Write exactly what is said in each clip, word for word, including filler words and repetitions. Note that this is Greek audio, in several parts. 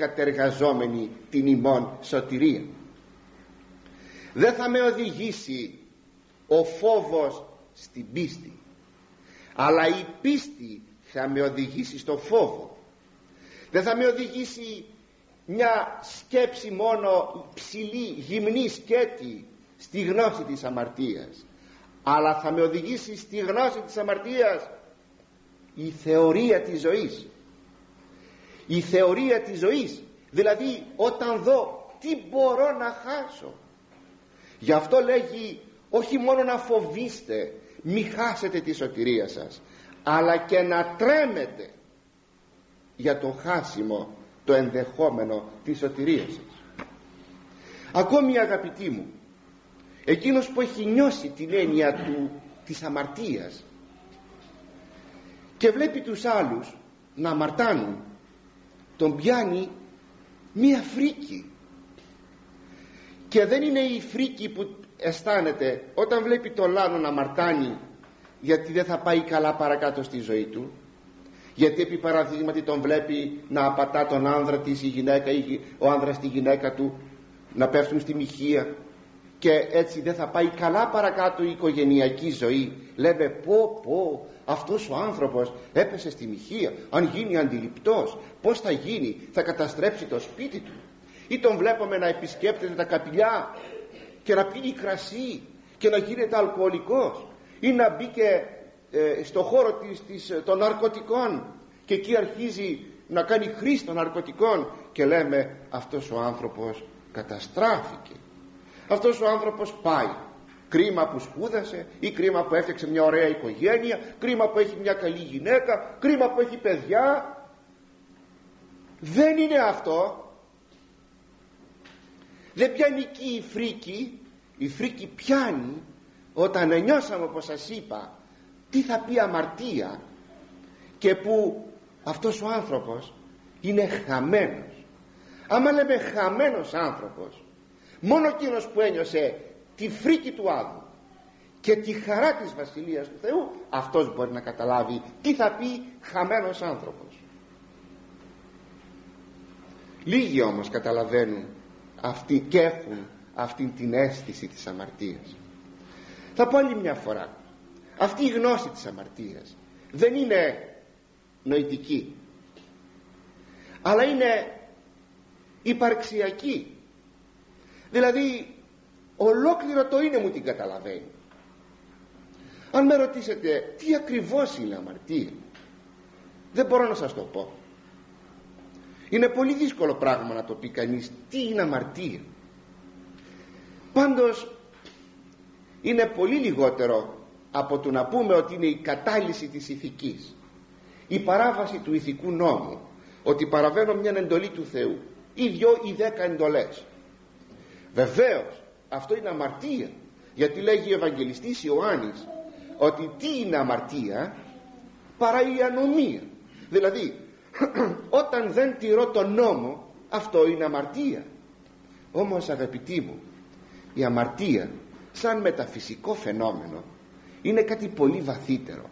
κατεργαζόμενοι την ημών σωτηρία. Δεν θα με οδηγήσει ο φόβος στην πίστη, αλλά η πίστη θα με οδηγήσει στο φόβο. Δεν θα με οδηγήσει μια σκέψη μόνο ψηλή, γυμνή σκέτη στη γνώση της αμαρτίας, αλλά θα με οδηγήσει στη γνώση της αμαρτίας η θεωρία της ζωής. Η θεωρία της ζωής, δηλαδή όταν δω τι μπορώ να χάσω. Γι' αυτό λέγει όχι μόνο να φοβήστε, μη χάσετε τη σωτηρία σας, αλλά και να τρέμετε για το χάσιμο, το ενδεχόμενο της σωτηρίας σας. Ακόμη, αγαπητοί μου, εκείνος που έχει νιώσει την έννοια του, της αμαρτίας και βλέπει τους άλλους να αμαρτάνουν, τον πιάνει μία φρίκη. Και δεν είναι η φρίκη που αισθάνεται όταν βλέπει τον άλλον να αμαρτάνει γιατί δεν θα πάει καλά παρακάτω στη ζωή του, γιατί επί παραδείγματι τον βλέπει να απατά τον άνδρα της η γυναίκα ή ο άνδρας τη γυναίκα του, να πέφτουν στη μοιχεία και έτσι δεν θα πάει καλά παρακάτω η οικογενειακή ζωή. Λέμε πω πω, αυτός ο άνθρωπος έπεσε στη μοιχεία, αν γίνει αντιληπτός πως θα γίνει, θα καταστρέψει το σπίτι του. Ή τον βλέπουμε να επισκέπτεται τα καπηλιά και να πίνει κρασί και να γίνεται αλκοολικός, ή να μπει και ε, στο χώρο της, της, των ναρκωτικών και εκεί αρχίζει να κάνει χρήση των ναρκωτικών και λέμε αυτός ο άνθρωπος καταστράφηκε, αυτός ο άνθρωπος πάει. Κρίμα που σπούδασε, ή κρίμα που έφτιαξε μια ωραία οικογένεια, κρίμα που έχει μια καλή γυναίκα, κρίμα που έχει παιδιά. Δεν είναι αυτό. Δεν πιάνει εκεί η φρίκη. Η φρίκη πιάνει όταν νιώσαμε, όπως σας είπα, τι θα πει αμαρτία και που αυτός ο άνθρωπος είναι χαμένος. Άμα λέμε χαμένος άνθρωπος, μόνο εκείνος που ένιωσε τη φρίκη του Άδου και τη χαρά της Βασιλείας του Θεού, αυτός μπορεί να καταλάβει τι θα πει χαμένος άνθρωπος. Λίγοι όμως καταλαβαίνουν αυτή, και έχουν αυτή την αίσθηση της αμαρτίας. Θα πω άλλη μια φορά, αυτή η γνώση της αμαρτίας δεν είναι νοητική, αλλά είναι υπαρξιακή. Δηλαδή ολόκληρο το είναι μου την καταλαβαίνει. Αν με ρωτήσετε τι ακριβώς είναι αμαρτία, δεν μπορώ να σας το πω. Είναι πολύ δύσκολο πράγμα να το πει κανείς τι είναι αμαρτία. Πάντως είναι πολύ λιγότερο από το να πούμε ότι είναι η κατάλυση της ηθικής, η παράβαση του ηθικού νόμου, ότι παραβαίνω μια εντολή του Θεού ή δυο ή δέκα εντολές. Βεβαίως αυτό είναι αμαρτία, γιατί λέγει ο Ευαγγελιστής Ιωάννης ότι τι είναι αμαρτία παρά η ανομία. Δηλαδή όταν δεν τηρώ τον νόμο, αυτό είναι αμαρτία. Όμως αγαπητοί μου, η αμαρτία σαν μεταφυσικό φαινόμενο είναι κάτι πολύ βαθύτερο.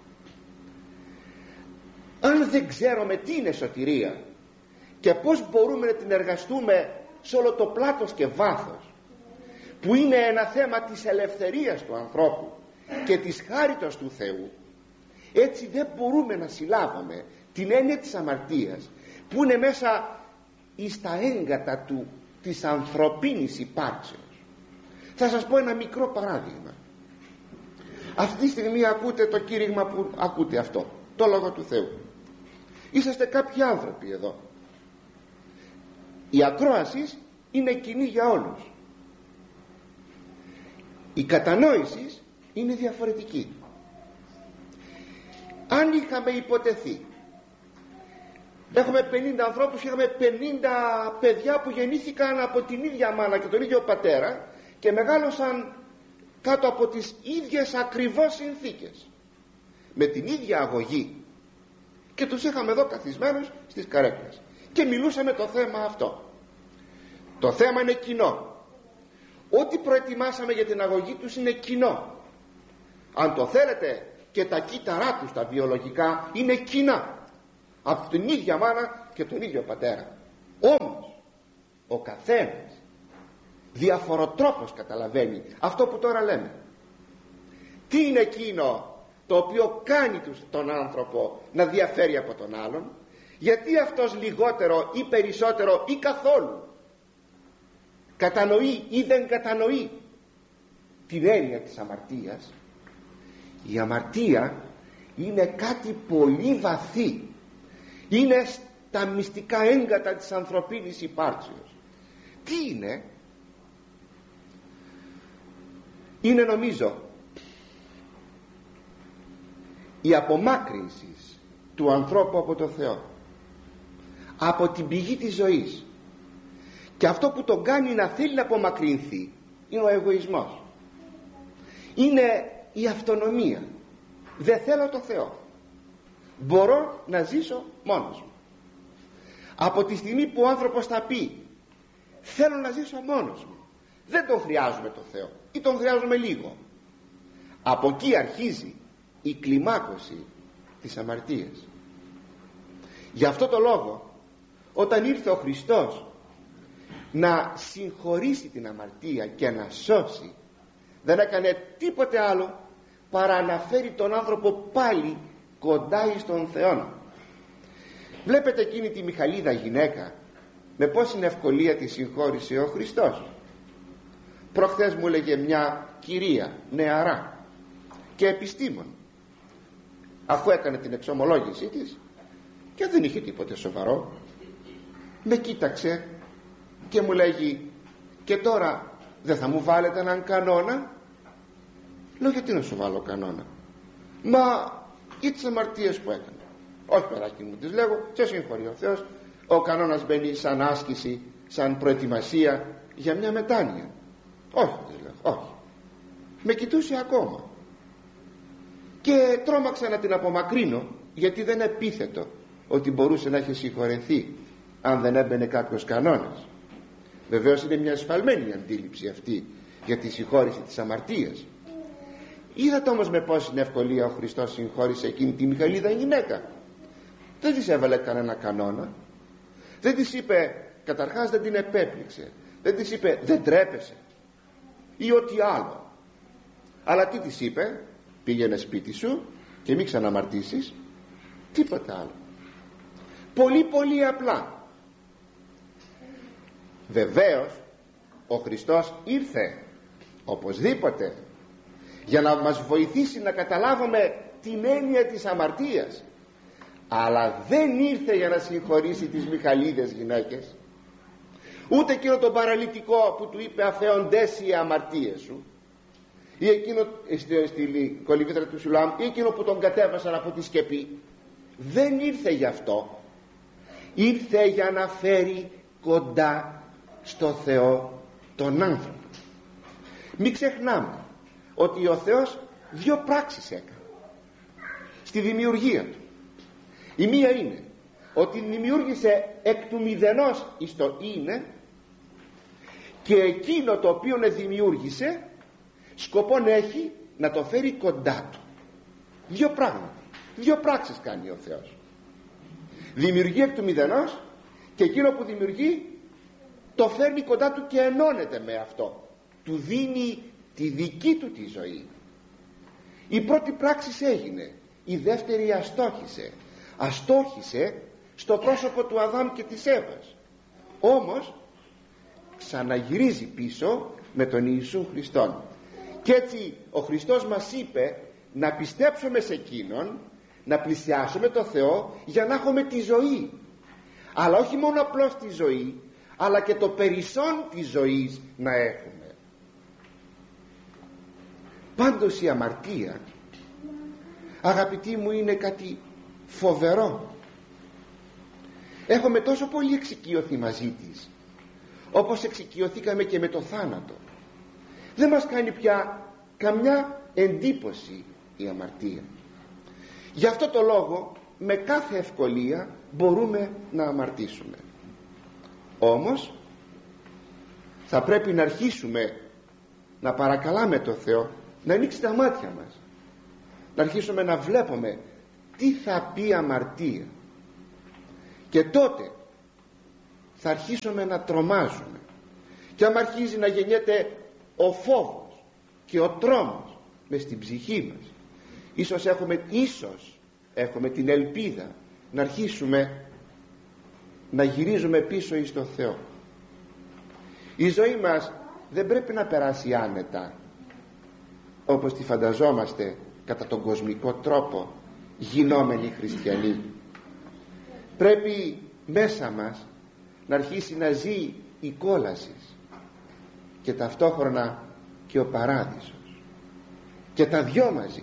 Αν δεν ξέρουμε τι είναι σωτηρία και πως μπορούμε να την εργαστούμε σε όλο το πλάτος και βάθος, που είναι ένα θέμα της ελευθερίας του ανθρώπου και της χάριτος του Θεού, έτσι δεν μπορούμε να συλλάβουμε την έννοια της αμαρτίας που είναι μέσα εις τα έγκατα του, της ανθρωπίνης υπάρξεως. Θα σας πω ένα μικρό παράδειγμα. Αυτή τη στιγμή ακούτε το κήρυγμα που ακούτε αυτό, το Λόγο του Θεού. Είσαστε κάποιοι άνθρωποι εδώ. Η ακρόαση είναι κοινή για όλους. Η κατανόηση είναι διαφορετική. Αν είχαμε υποτεθεί, έχουμε πενήντα ανθρώπους, είχαμε πενήντα παιδιά που γεννήθηκαν από την ίδια μάνα και τον ίδιο πατέρα και μεγάλωσαν κάτω από τις ίδιες ακριβώς συνθήκες, με την ίδια αγωγή, και τους είχαμε εδώ καθισμένους στις καρέκλες και μιλούσαμε το θέμα αυτό. Το θέμα είναι κοινό. Ό,τι προετοιμάσαμε για την αγωγή τους είναι κοινό. Αν το θέλετε, και τα κύτταρά τους τα βιολογικά είναι κοινά, από την ίδια μάνα και τον ίδιο πατέρα. Όμως ο καθένας διαφοροτρόπως καταλαβαίνει αυτό που τώρα λέμε. Τι είναι εκείνο το οποίο κάνει τον άνθρωπο να διαφέρει από τον άλλον, γιατί αυτός λιγότερο ή περισσότερο ή καθόλου κατανοεί ή δεν κατανοεί την έννοια της αμαρτίας. Η αμαρτία είναι κάτι πολύ βαθύ, είναι στα μυστικά έγκατα της ανθρωπίνης υπάρξεως. Τι είναι? Είναι, νομίζω, η απομάκρυνση του ανθρώπου από το Θεό, από την πηγή της ζωής. Και αυτό που τον κάνει να θέλει να απομακρυνθεί είναι ο εγωισμός, είναι η αυτονομία. Δεν θέλω το Θεό, μπορώ να ζήσω μόνος μου. Από τη στιγμή που ο άνθρωπος θα πει θέλω να ζήσω μόνος μου, δεν τον χρειάζομαι το Θεό ή τον χρειάζομαι λίγο, από εκεί αρχίζει η κλιμάκωση της αμαρτίας. Γι' αυτό το λόγο, όταν ήρθε ο Χριστός να συγχωρήσει την αμαρτία και να σώσει, δεν έκανε τίποτε άλλο παρά να φέρει τον άνθρωπο πάλι κοντά εις τον Θεό. Βλέπετε εκείνη τη Μιχαλίδα γυναίκα, με πόση ευκολία τη συγχώρησε ο Χριστός. Προχθές μου έλεγε μια κυρία νεαρά και επιστήμον, αφού έκανε την εξομολόγησή της και δεν είχε τίποτε σοβαρό, με κοίταξε και μου λέγει, και τώρα δεν θα μου βάλετε έναν κανόνα? Λέω, γιατί να σου βάλω κανόνα? Μα ή τις αμαρτίες που έκανε. Όχι παιδάκι μου, της λέγω, σε συγχωρεί ο Θεός, ο κανόνας μπαίνει σαν άσκηση, σαν προετοιμασία για μια μετάνοια. Όχι, της λέω, όχι. Με κοιτούσε ακόμα και τρόμαξα να την απομακρύνω, γιατί δεν επίθετο ότι μπορούσε να έχει συγχωρεθεί αν δεν έμπαινε κάποιος κανόνας. Βεβαίως είναι μια εσφαλμένη αντίληψη αυτή για τη συγχώρηση της αμαρτίας. Είδατε όμως με πόση ευκολία ο Χριστός συγχώρησε εκείνη τη Μιχαλίδα γυναίκα. Δεν της έβαλε κανένα κανόνα, δεν της είπε, καταρχάς δεν την επέπληξε, δεν της είπε δεν τρέπεσαι ή ό,τι άλλο, αλλά τι της είπε? Πήγαινε σπίτι σου και μην ξαναμαρτήσεις, τίποτα άλλο. Πολύ πολύ απλά. Βεβαίως ο Χριστός ήρθε οπωσδήποτε για να μας βοηθήσει να καταλάβουμε την έννοια της αμαρτίας, αλλά δεν ήρθε για να συγχωρήσει τις Μιχαλίδες γυναίκες, ούτε εκείνο τον παραλυτικό που του είπε αφέοντες οι αμαρτίες σου, ή εκείνο στη κολυβήθρα του Σουλάμ, ή εκείνο που τον κατέβασαν από τη σκεπή. Δεν ήρθε γι' αυτό, ήρθε για να φέρει κοντά στο Θεό τον άνθρωπο. Μην ξεχνάμε ότι ο Θεός δύο πράξεις έκανε στη δημιουργία του. Η μία είναι ότι δημιούργησε εκ του μηδενός εις το είναι, και εκείνο το οποίο δημιούργησε σκοπόν έχει να το φέρει κοντά του. Δύο πράγματα, δύο πράξεις κάνει ο Θεός. Δημιουργεί εκ του μηδενός, και εκείνο που δημιουργεί το φέρνει κοντά του και ενώνεται με αυτό, του δίνει τη δική του τη ζωή. Η πρώτη πράξη έγινε, η δεύτερη αστόχησε. Αστόχησε στο πρόσωπο του Αδάμ και της Εύας, όμως ξαναγυρίζει πίσω με τον Ιησού Χριστόν. Και έτσι ο Χριστός μας είπε να πιστέψουμε σε εκείνον, να πλησιάσουμε το Θεό για να έχουμε τη ζωή, αλλά όχι μόνο απλώς τη ζωή, αλλά και το περισσόν της ζωής να έχουμε. Πάντως η αμαρτία, αγαπητοί μου, είναι κάτι φοβερό. Έχουμε τόσο πολύ εξοικειωθεί μαζί της, όπως εξοικειωθήκαμε και με το θάνατο. Δεν μας κάνει πια καμιά εντύπωση η αμαρτία. Γι' αυτό το λόγο με κάθε ευκολία μπορούμε να αμαρτήσουμε. Όμως θα πρέπει να αρχίσουμε να παρακαλάμε το Θεό να ανοίξει τα μάτια μας, να αρχίσουμε να βλέπουμε τι θα πει αμαρτία, και τότε θα αρχίσουμε να τρομάζουμε. Και άμα αρχίζει να γεννιέται ο φόβος και ο τρόμος μες στην ψυχή μας, ίσως έχουμε, ίσως έχουμε την ελπίδα να αρχίσουμε να γυρίζουμε πίσω εις το Θεό. Η ζωή μας δεν πρέπει να περάσει άνετα όπως τη φανταζόμαστε κατά τον κοσμικό τρόπο γινόμενοι χριστιανοί. Πρέπει μέσα μας να αρχίσει να ζει η κόλαση και ταυτόχρονα και ο παράδεισος, και τα δυο μαζί.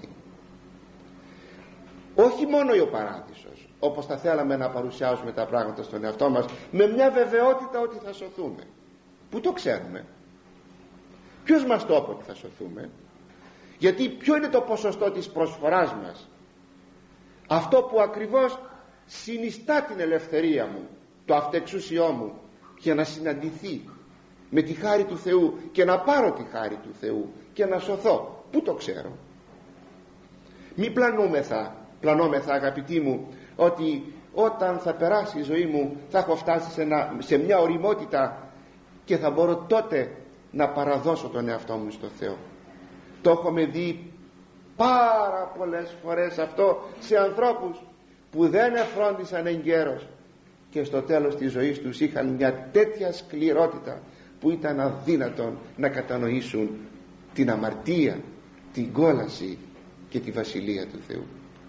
Όχι μόνο ο παράδεισος όπως θα θέλαμε να παρουσιάζουμε τα πράγματα στον εαυτό μας, με μια βεβαιότητα ότι θα σωθούμε. Πού το ξέρουμε? Ποιος μας το είπε ότι θα σωθούμε? Γιατί ποιο είναι το ποσοστό της προσφοράς μας? Αυτό που ακριβώς συνιστά την ελευθερία μου, το αυτεξούσιό μου, για να συναντηθεί με τη χάρη του Θεού και να πάρω τη χάρη του Θεού και να σωθώ. Πού το ξέρω? Μη πλανούμεθα, πλανόμεθα αγαπητοί μου, ότι όταν θα περάσει η ζωή μου θα έχω φτάσει σε, ένα, σε μια ωριμότητα και θα μπορώ τότε να παραδώσω τον εαυτό μου στο Θεό. Το έχουμε δει πάρα πολλές φορές αυτό σε ανθρώπους που δεν εφρόντισαν εγκαίρως και στο τέλος της ζωής τους είχαν μια τέτοια σκληρότητα που ήταν αδύνατον να κατανοήσουν την αμαρτία, την κόλαση και τη βασιλεία του Θεού.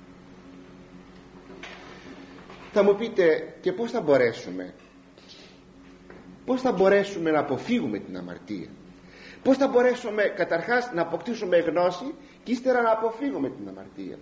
Θα μου πείτε, και πώς θα μπορέσουμε πώς θα μπορέσουμε να αποφύγουμε την αμαρτία? Πώς θα μπορέσουμε καταρχάς να αποκτήσουμε γνώση και ύστερα να αποφύγουμε την αμαρτία?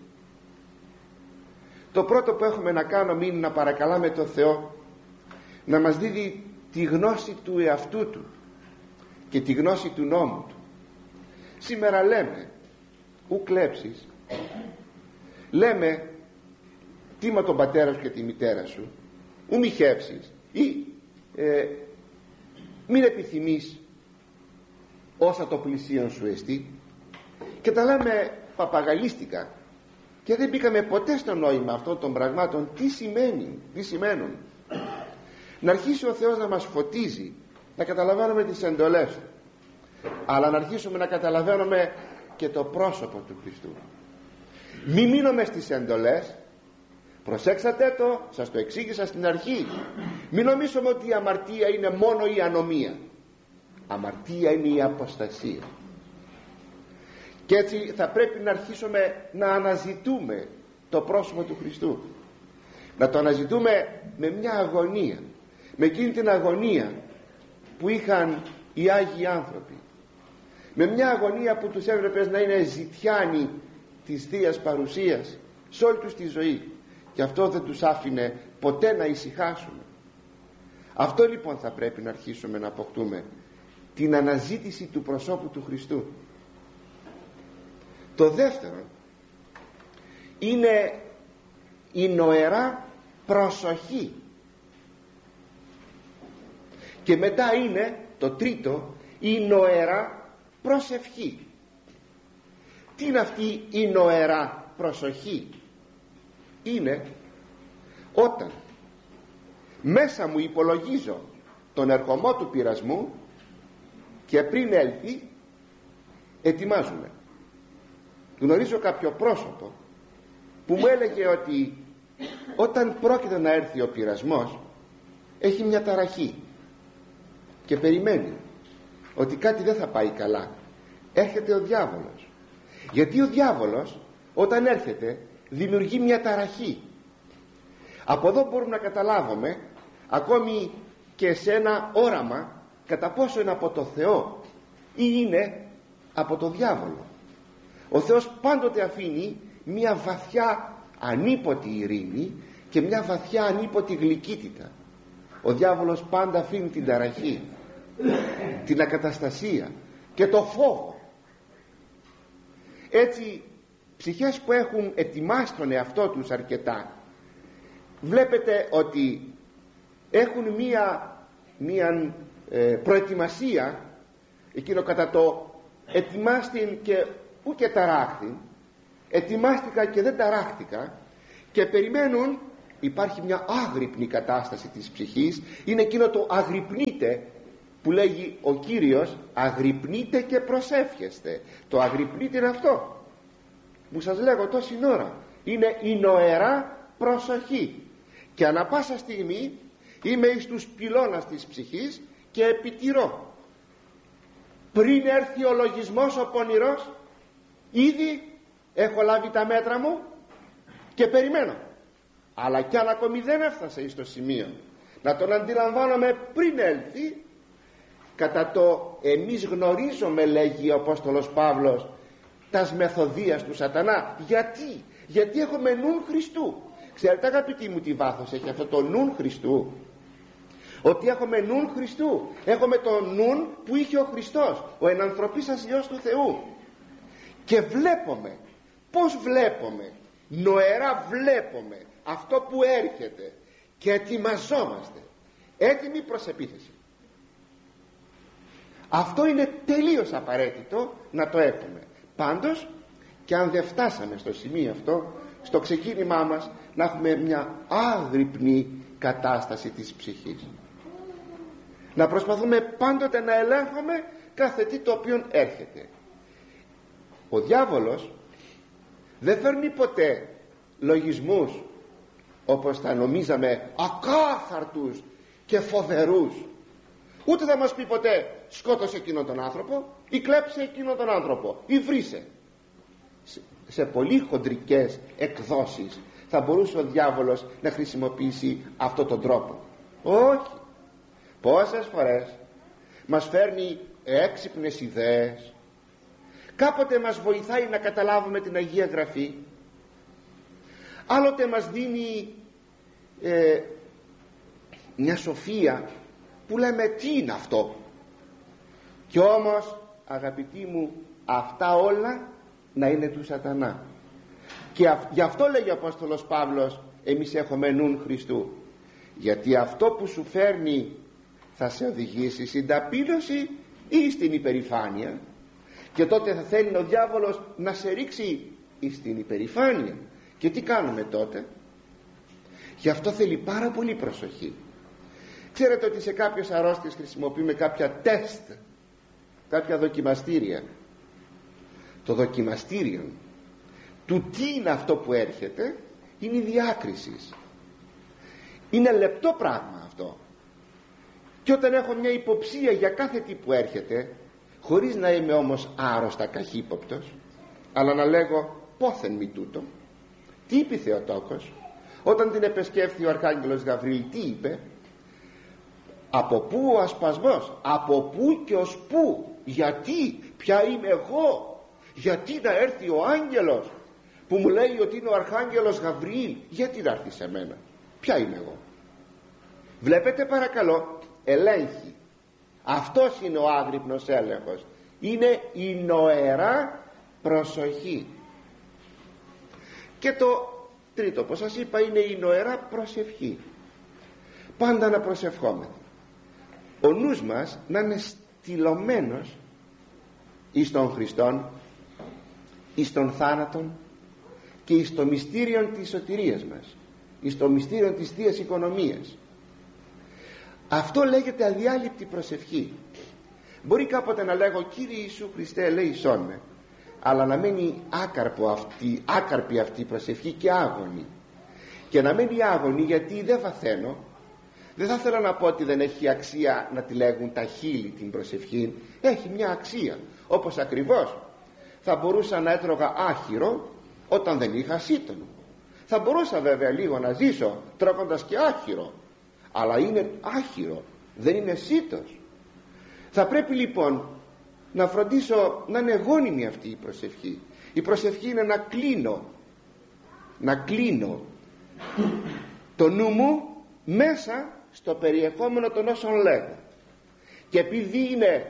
Το πρώτο που έχουμε να κάνουμε είναι να παρακαλάμε το Θεό να μας δίδει τη γνώση του εαυτού Του και τη γνώση του νόμου Του. Σήμερα λέμε ου κλέψεις, λέμε τίμα τον πατέρα σου και τη μητέρα σου, ου μη χέψεις, ή ε, μην επιθυμείς όσα το πλησίον σου εστί, και τα λέμε παπαγαλίστικα και δεν μπήκαμε ποτέ στο νόημα αυτών των πραγμάτων. Τι σημαίνει, τι σημαίνουν? Να αρχίσει ο Θεός να μας φωτίζει, να καταλαβαίνουμε τις εντολές Του, αλλά να αρχίσουμε να καταλαβαίνουμε και το πρόσωπο του Χριστού. Μη μείνουμε στις εντολές. Προσέξατε το, σας το εξήγησα στην αρχή. Μην νομίζουμε ότι η αμαρτία είναι μόνο η ανομία. Αμαρτία είναι η αποστασία. Και έτσι θα πρέπει να αρχίσουμε να αναζητούμε το πρόσωπο του Χριστού, να το αναζητούμε με μια αγωνία, με εκείνη την αγωνία που είχαν οι Άγιοι άνθρωποι, με μια αγωνία που τους έβλεπες να είναι ζητιάνοι της Θείας Παρουσίας σε όλη τους τη ζωή, και αυτό δεν τους άφηνε ποτέ να ησυχάσουν. Αυτό λοιπόν θα πρέπει να αρχίσουμε να αποκτούμε, την αναζήτηση του προσώπου του Χριστού. Το δεύτερο είναι η νοερά προσοχή, και μετά είναι το τρίτο, η νοερά προσευχή. Τι είναι αυτή η νοερά προσοχή? Είναι όταν μέσα μου υπολογίζω τον ερχομό του πειρασμού και πριν έλθει ετοιμάζουμε. Γνωρίζω κάποιο πρόσωπο που μου έλεγε ότι όταν πρόκειται να έρθει ο πειρασμός έχει μια ταραχή και περιμένει ότι κάτι δεν θα πάει καλά. Έρχεται ο διάβολος, γιατί ο διάβολος όταν έρχεται δημιουργεί μια ταραχή. Από εδώ μπορούμε να καταλάβουμε ακόμη και σε ένα όραμα κατά πόσο είναι από το Θεό ή είναι από το διάβολο. Ο Θεός πάντοτε αφήνει μια βαθιά ανίποτη ειρήνη και μια βαθιά ανίποτη γλυκύτητα. Ο διάβολος πάντα αφήνει την ταραχή, την ακαταστασία και το φόβο. Έτσι ψυχές που έχουν ετοιμάσει τον εαυτό τους αρκετά, βλέπετε ότι έχουν μία, μία ε, προετοιμασία, εκείνο κατά το ετοιμάστην και ου και ταράχθην, ετοιμάστηκα και δεν ταράχτηκα, και περιμένουν υπάρχει μια άγρυπνη κατάσταση της ψυχής. Είναι εκείνο το αγρυπνείτε που λέγει ο Κύριος, αγρυπνείτε και προσεύχεστε. Το αγρυπνείτε είναι αυτό που σας λέγω τόση ώρα, είναι η νοερά προσοχή. Και ανα πάσα στιγμή είμαι εις τους πυλώνας της ψυχής και επιτηρώ. Πριν έρθει ο λογισμός ο πονηρός, ήδη έχω λάβει τα μέτρα μου και περιμένω. Αλλά κι αν ακόμη δεν έφτασε εις το σημείο να τον αντιλαμβάνομαι πριν έλθει, κατά το εμείς γνωρίζουμε, λέγει ο Απόστολος Παύλος, τας μεθοδίας του σατανά. Γιατί? Γιατί έχουμε νουν Χριστού. Ξέρετε αγαπητοί μου τι βάθος έχει αυτό το νουν Χριστού? Ότι έχουμε νουν Χριστού. Έχουμε το νουν που είχε ο Χριστός, ο ενανθρωπίσας Υιός του Θεού. Και βλέπουμε. Πώς βλέπουμε? Νοερά βλέπουμε αυτό που έρχεται και ετοιμαζόμαστε, έτοιμοι προς επίθεση. Αυτό είναι τελείως απαραίτητο να το έχουμε. Πάντως, και αν δεν φτάσαμε στο σημείο αυτό, στο ξεκίνημά μας, να έχουμε μια άγρυπνη κατάσταση της ψυχής, να προσπαθούμε πάντοτε να ελέγχουμε κάθε τι το οποίο έρχεται. Ο διάβολος δεν φέρνει ποτέ λογισμούς όπως θα νομίζαμε ακάθαρτους και φοβερούς. Ούτε θα μας πει ποτέ σκότωσε εκείνον τον άνθρωπο ή κλέψε εκείνον τον άνθρωπο ή βρήσε. Σε, σε πολύ χοντρικές εκδόσεις θα μπορούσε ο διάβολος να χρησιμοποιήσει αυτόν τον τρόπο. Όχι. Πόσες φορές μας φέρνει έξυπνες ιδέες, κάποτε μας βοηθάει να καταλάβουμε την Αγία Γραφή, άλλοτε μας δίνει ε, μια σοφία που λέμε τι είναι αυτό. Κι όμως αγαπητοί μου, αυτά όλα να είναι του σατανά. Και αυ, γι' αυτό λέγει ο Απόστολος Παύλος, εμείς έχουμε νουν Χριστού, γιατί αυτό που σου φέρνει θα σε οδηγήσει στην ταπείνωση ή στην υπερηφάνεια, και τότε θα θέλει ο διάβολος να σε ρίξει στην υπερηφάνεια. Και τι κάνουμε τότε? Γι' αυτό θέλει πάρα πολύ προσοχή. Ξέρετε ότι σε κάποιες αρρώστιες χρησιμοποιούμε κάποια τεστ, κάποια δοκιμαστήρια. Το δοκιμαστήριο του τι είναι αυτό που έρχεται είναι η διάκριση. Είναι λεπτό πράγμα αυτό. Και όταν έχω μια υποψία για κάθε τι που έρχεται, χωρίς να είμαι όμως άρρωστα καχύποπτος, αλλά να λέγω πόθεν μη τούτο, τι είπε Θεοτόκος όταν την επεσκέφθη ο Αρχάγγελος Γαβριήλ? Τι είπε? Από πού ο ασπασμός, από πού και ως πού, γιατί, ποια είμαι εγώ, γιατί να έρθει ο άγγελος που μου λέει ότι είναι ο Αρχάγγελος Γαβριήλ, γιατί να έρθει σε μένα, ποια είμαι εγώ? Βλέπετε παρακαλώ, ελέγχει. Αυτός είναι ο άγρυπνος έλεγχος, είναι η νοερά προσοχή. Και το τρίτο, όπως σας είπα, είναι η νοερά προσευχή. Πάντα να προσευχόμαστε, ο νους μας να είναι στυλωμένος εις τον Χριστόν, εις τον θάνατον και εις το μυστήριο της σωτηρίας μας, εις το μυστήριο της Θείας Οικονομίας. Αυτό λέγεται αδιάλειπτη προσευχή. Μπορεί κάποτε να λέγω Κύριε Ιησού Χριστέ ελέησόν με, αλλά να μένει άκαρπο αυτή, άκαρπη αυτή η προσευχή και άγωνη. Και να μένει άγωνη γιατί δεν βαθαίνω. Δεν θα ήθελα να πω ότι δεν έχει αξία να τη λέγουν τα χείλη την προσευχή. Έχει μια αξία. Όπως ακριβώς θα μπορούσα να έτρωγα άχυρο όταν δεν είχα σύτον. Θα μπορούσα βέβαια λίγο να ζήσω τρώγοντας και άχυρο, αλλά είναι άχυρο, δεν είναι σύτος. Θα πρέπει λοιπόν να φροντίσω να είναι γόνιμη αυτή η προσευχή. Η προσευχή είναι να κλείνω, να κλείνω το νου μου μέσα στο περιεχόμενο των όσων λέγω. Και επειδή είναι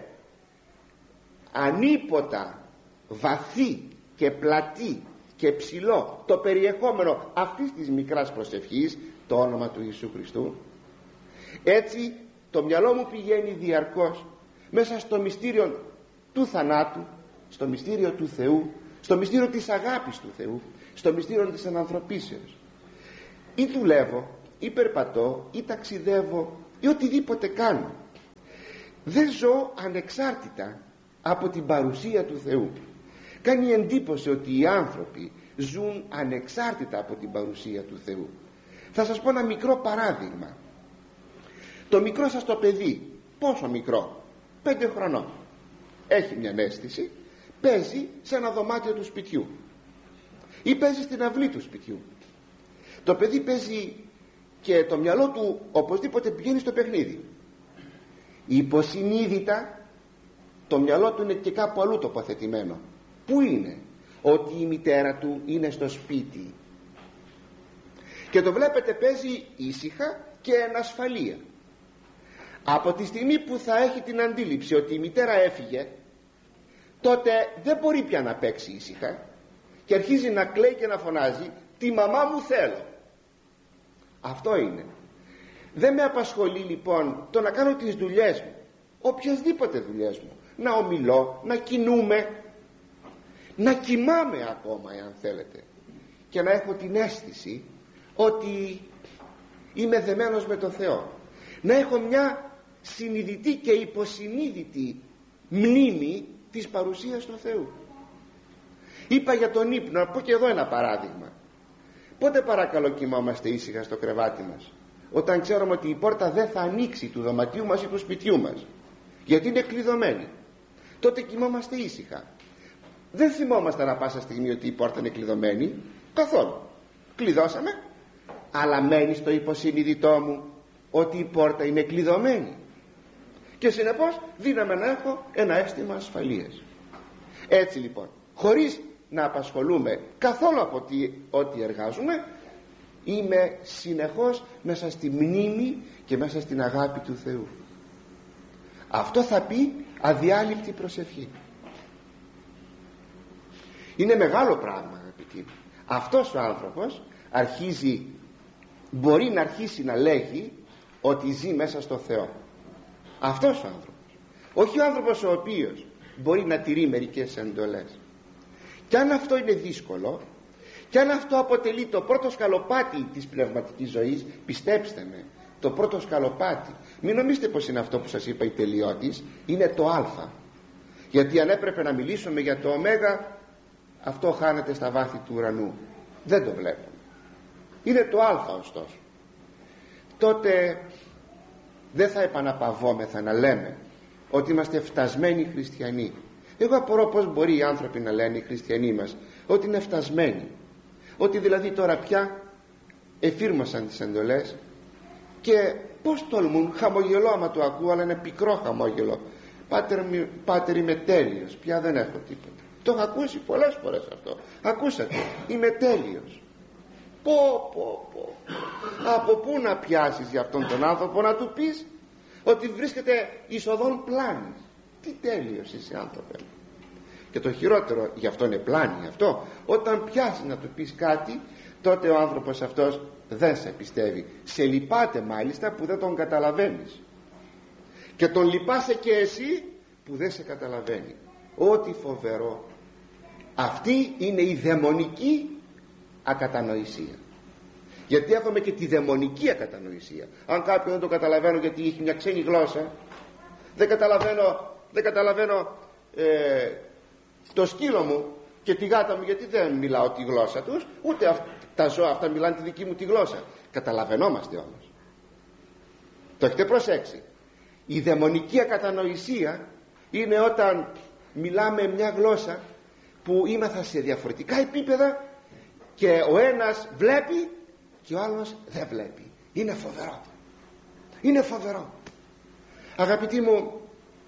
ανίποτα βαθύ και πλατή και ψηλό το περιεχόμενο αυτής της μικράς προσευχής, το όνομα του Ιησού Χριστού, έτσι το μυαλό μου πηγαίνει διαρκώς μέσα στο μυστήριο του θανάτου, στο μυστήριο του Θεού, στο μυστήριο της αγάπης του Θεού, στο μυστήριο της ανθρωπίσεως. ή δουλεύω ή περπατώ ή ταξιδεύω ή οτιδήποτε κάνω, δεν ζω ανεξάρτητα από την παρουσία του Θεού. Κάνει εντύπωση ότι οι άνθρωποι ζουν ανεξάρτητα από την παρουσία του Θεού. Θα σας πω ένα μικρό παράδειγμα. Το μικρό σας το παιδί, πόσο μικρό, πέντε χρονών, έχει μια αίσθηση, παίζει σε ένα δωμάτιο του σπιτιού ή παίζει στην αυλή του σπιτιού. Το παιδί παίζει και το μυαλό του οπωσδήποτε πηγαίνει στο παιχνίδι. Υποσυνείδητα το μυαλό του είναι και κάπου αλλού τοποθετημένο. Πού είναι? Ότι η μητέρα του είναι στο σπίτι και το βλέπετε παίζει ήσυχα και εν ασφαλεία. Από τη στιγμή που θα έχει την αντίληψη ότι η μητέρα έφυγε, τότε δεν μπορεί πια να παίξει ήσυχα και αρχίζει να κλαίει και να φωνάζει, τη μαμά μου θέλω. Αυτό είναι. Δεν με απασχολεί λοιπόν το να κάνω τις δουλειές μου, οποιασδήποτε δουλειές μου, να ομιλώ, να κινούμε, να κοιμάμαι ακόμα εάν θέλετε, και να έχω την αίσθηση ότι είμαι δεμένος με τον Θεό, να έχω μια συνειδητή και υποσυνείδητη μνήμη της παρουσίας του Θεού. Είπα για τον ύπνο, να πω και εδώ ένα παράδειγμα. Πότε παρακαλώ κοιμόμαστε ήσυχα στο κρεβάτι μας? Όταν ξέρουμε ότι η πόρτα δεν θα ανοίξει του δωματίου μας ή του σπιτιού μας, γιατί είναι κλειδωμένη. Τότε κοιμόμαστε ήσυχα. Δεν θυμόμαστε να πάσα στιγμή ότι η πόρτα είναι κλειδωμένη καθόλου. Κλειδώσαμε, αλλά μένει στο υποσυνείδητό μου ότι η πόρτα είναι κλειδωμένη και συνεπώς δύναμαι να έχω ένα αίσθημα ασφαλείας. Έτσι λοιπόν, χωρίς να απασχολούμε καθόλου από τι, ό,τι εργάζομαι, είμαι συνεχώς μέσα στη μνήμη και μέσα στην αγάπη του Θεού. Αυτό θα πει αδιάλειπτη προσευχή. Είναι μεγάλο πράγμα, αγαπητοί. Αυτός ο άνθρωπος αρχίζει, μπορεί να αρχίσει να λέγει ότι ζει μέσα στο Θεό. Αυτός ο άνθρωπος, όχι ο άνθρωπος ο οποίος μπορεί να τηρεί μερικές εντολές. Και αν αυτό είναι δύσκολο, και αν αυτό αποτελεί το πρώτο σκαλοπάτι της πνευματικής ζωής, πιστέψτε με, το πρώτο σκαλοπάτι, μην νομίζετε πως είναι αυτό που σας είπα η τελειώτης, είναι το α. Γιατί αν έπρεπε να μιλήσουμε για το ω, αυτό χάνεται στα βάθη του ουρανού, δεν το βλέπουμε. Είναι το α ωστόσο. Τότε δεν θα επαναπαυόμεθα να λέμε ότι είμαστε φτασμένοι χριστιανοί. Εγώ απορώ πως μπορεί οι άνθρωποι να λένε, οι χριστιανοί μας, ότι είναι φτασμένοι, ότι δηλαδή τώρα πια εφήρμοσαν τις εντολές, και πως τολμούν, χαμογελώ άμα το ακούω, αλλά είναι πικρό χαμόγελο. Πάτερ, πάτερ είμαι τέλειος, πια δεν έχω τίποτα. Το έχω ακούσει πολλές φορές αυτό. Ακούσατε, είμαι τέλειος. Πω πω πω, από πού να πιάσεις για αυτόν τον άνθρωπο να του πεις ότι βρίσκεται εις οδόν πλάνης? Τι τέλειος είσαι, άνθρωπε. Και το χειρότερο, γι' αυτό είναι πλάνη αυτό, όταν πιάσεις να του πεις κάτι, τότε ο άνθρωπος αυτός δεν σε πιστεύει. Σε λυπάται μάλιστα που δεν τον καταλαβαίνεις, και τον λυπάσαι και εσύ που δεν σε καταλαβαίνει. Ό,τι φοβερό. Αυτή είναι η δαιμονική ακατανοησία. Γιατί έχουμε και τη δαιμονική ακατανοησία. Αν κάποιον δεν το καταλαβαίνω γιατί έχει μια ξένη γλώσσα, δεν καταλαβαίνω, δεν καταλαβαίνω ε, το σκύλο μου και τη γάτα μου, γιατί δεν μιλάω τη γλώσσα τους, ούτε αυ, τα ζώα αυτά μιλάνε τη δική μου τη γλώσσα. Καταλαβαίνόμαστε όμως. Το έχετε προσέξει? Η δαιμονική ακατανοησία είναι όταν μιλάμε μια γλώσσα που είμαστε σε διαφορετικά επίπεδα και ο ένας βλέπει και ο άλλος δεν βλέπει. Είναι φοβερό. Είναι φοβερό. Αγαπητοί μου,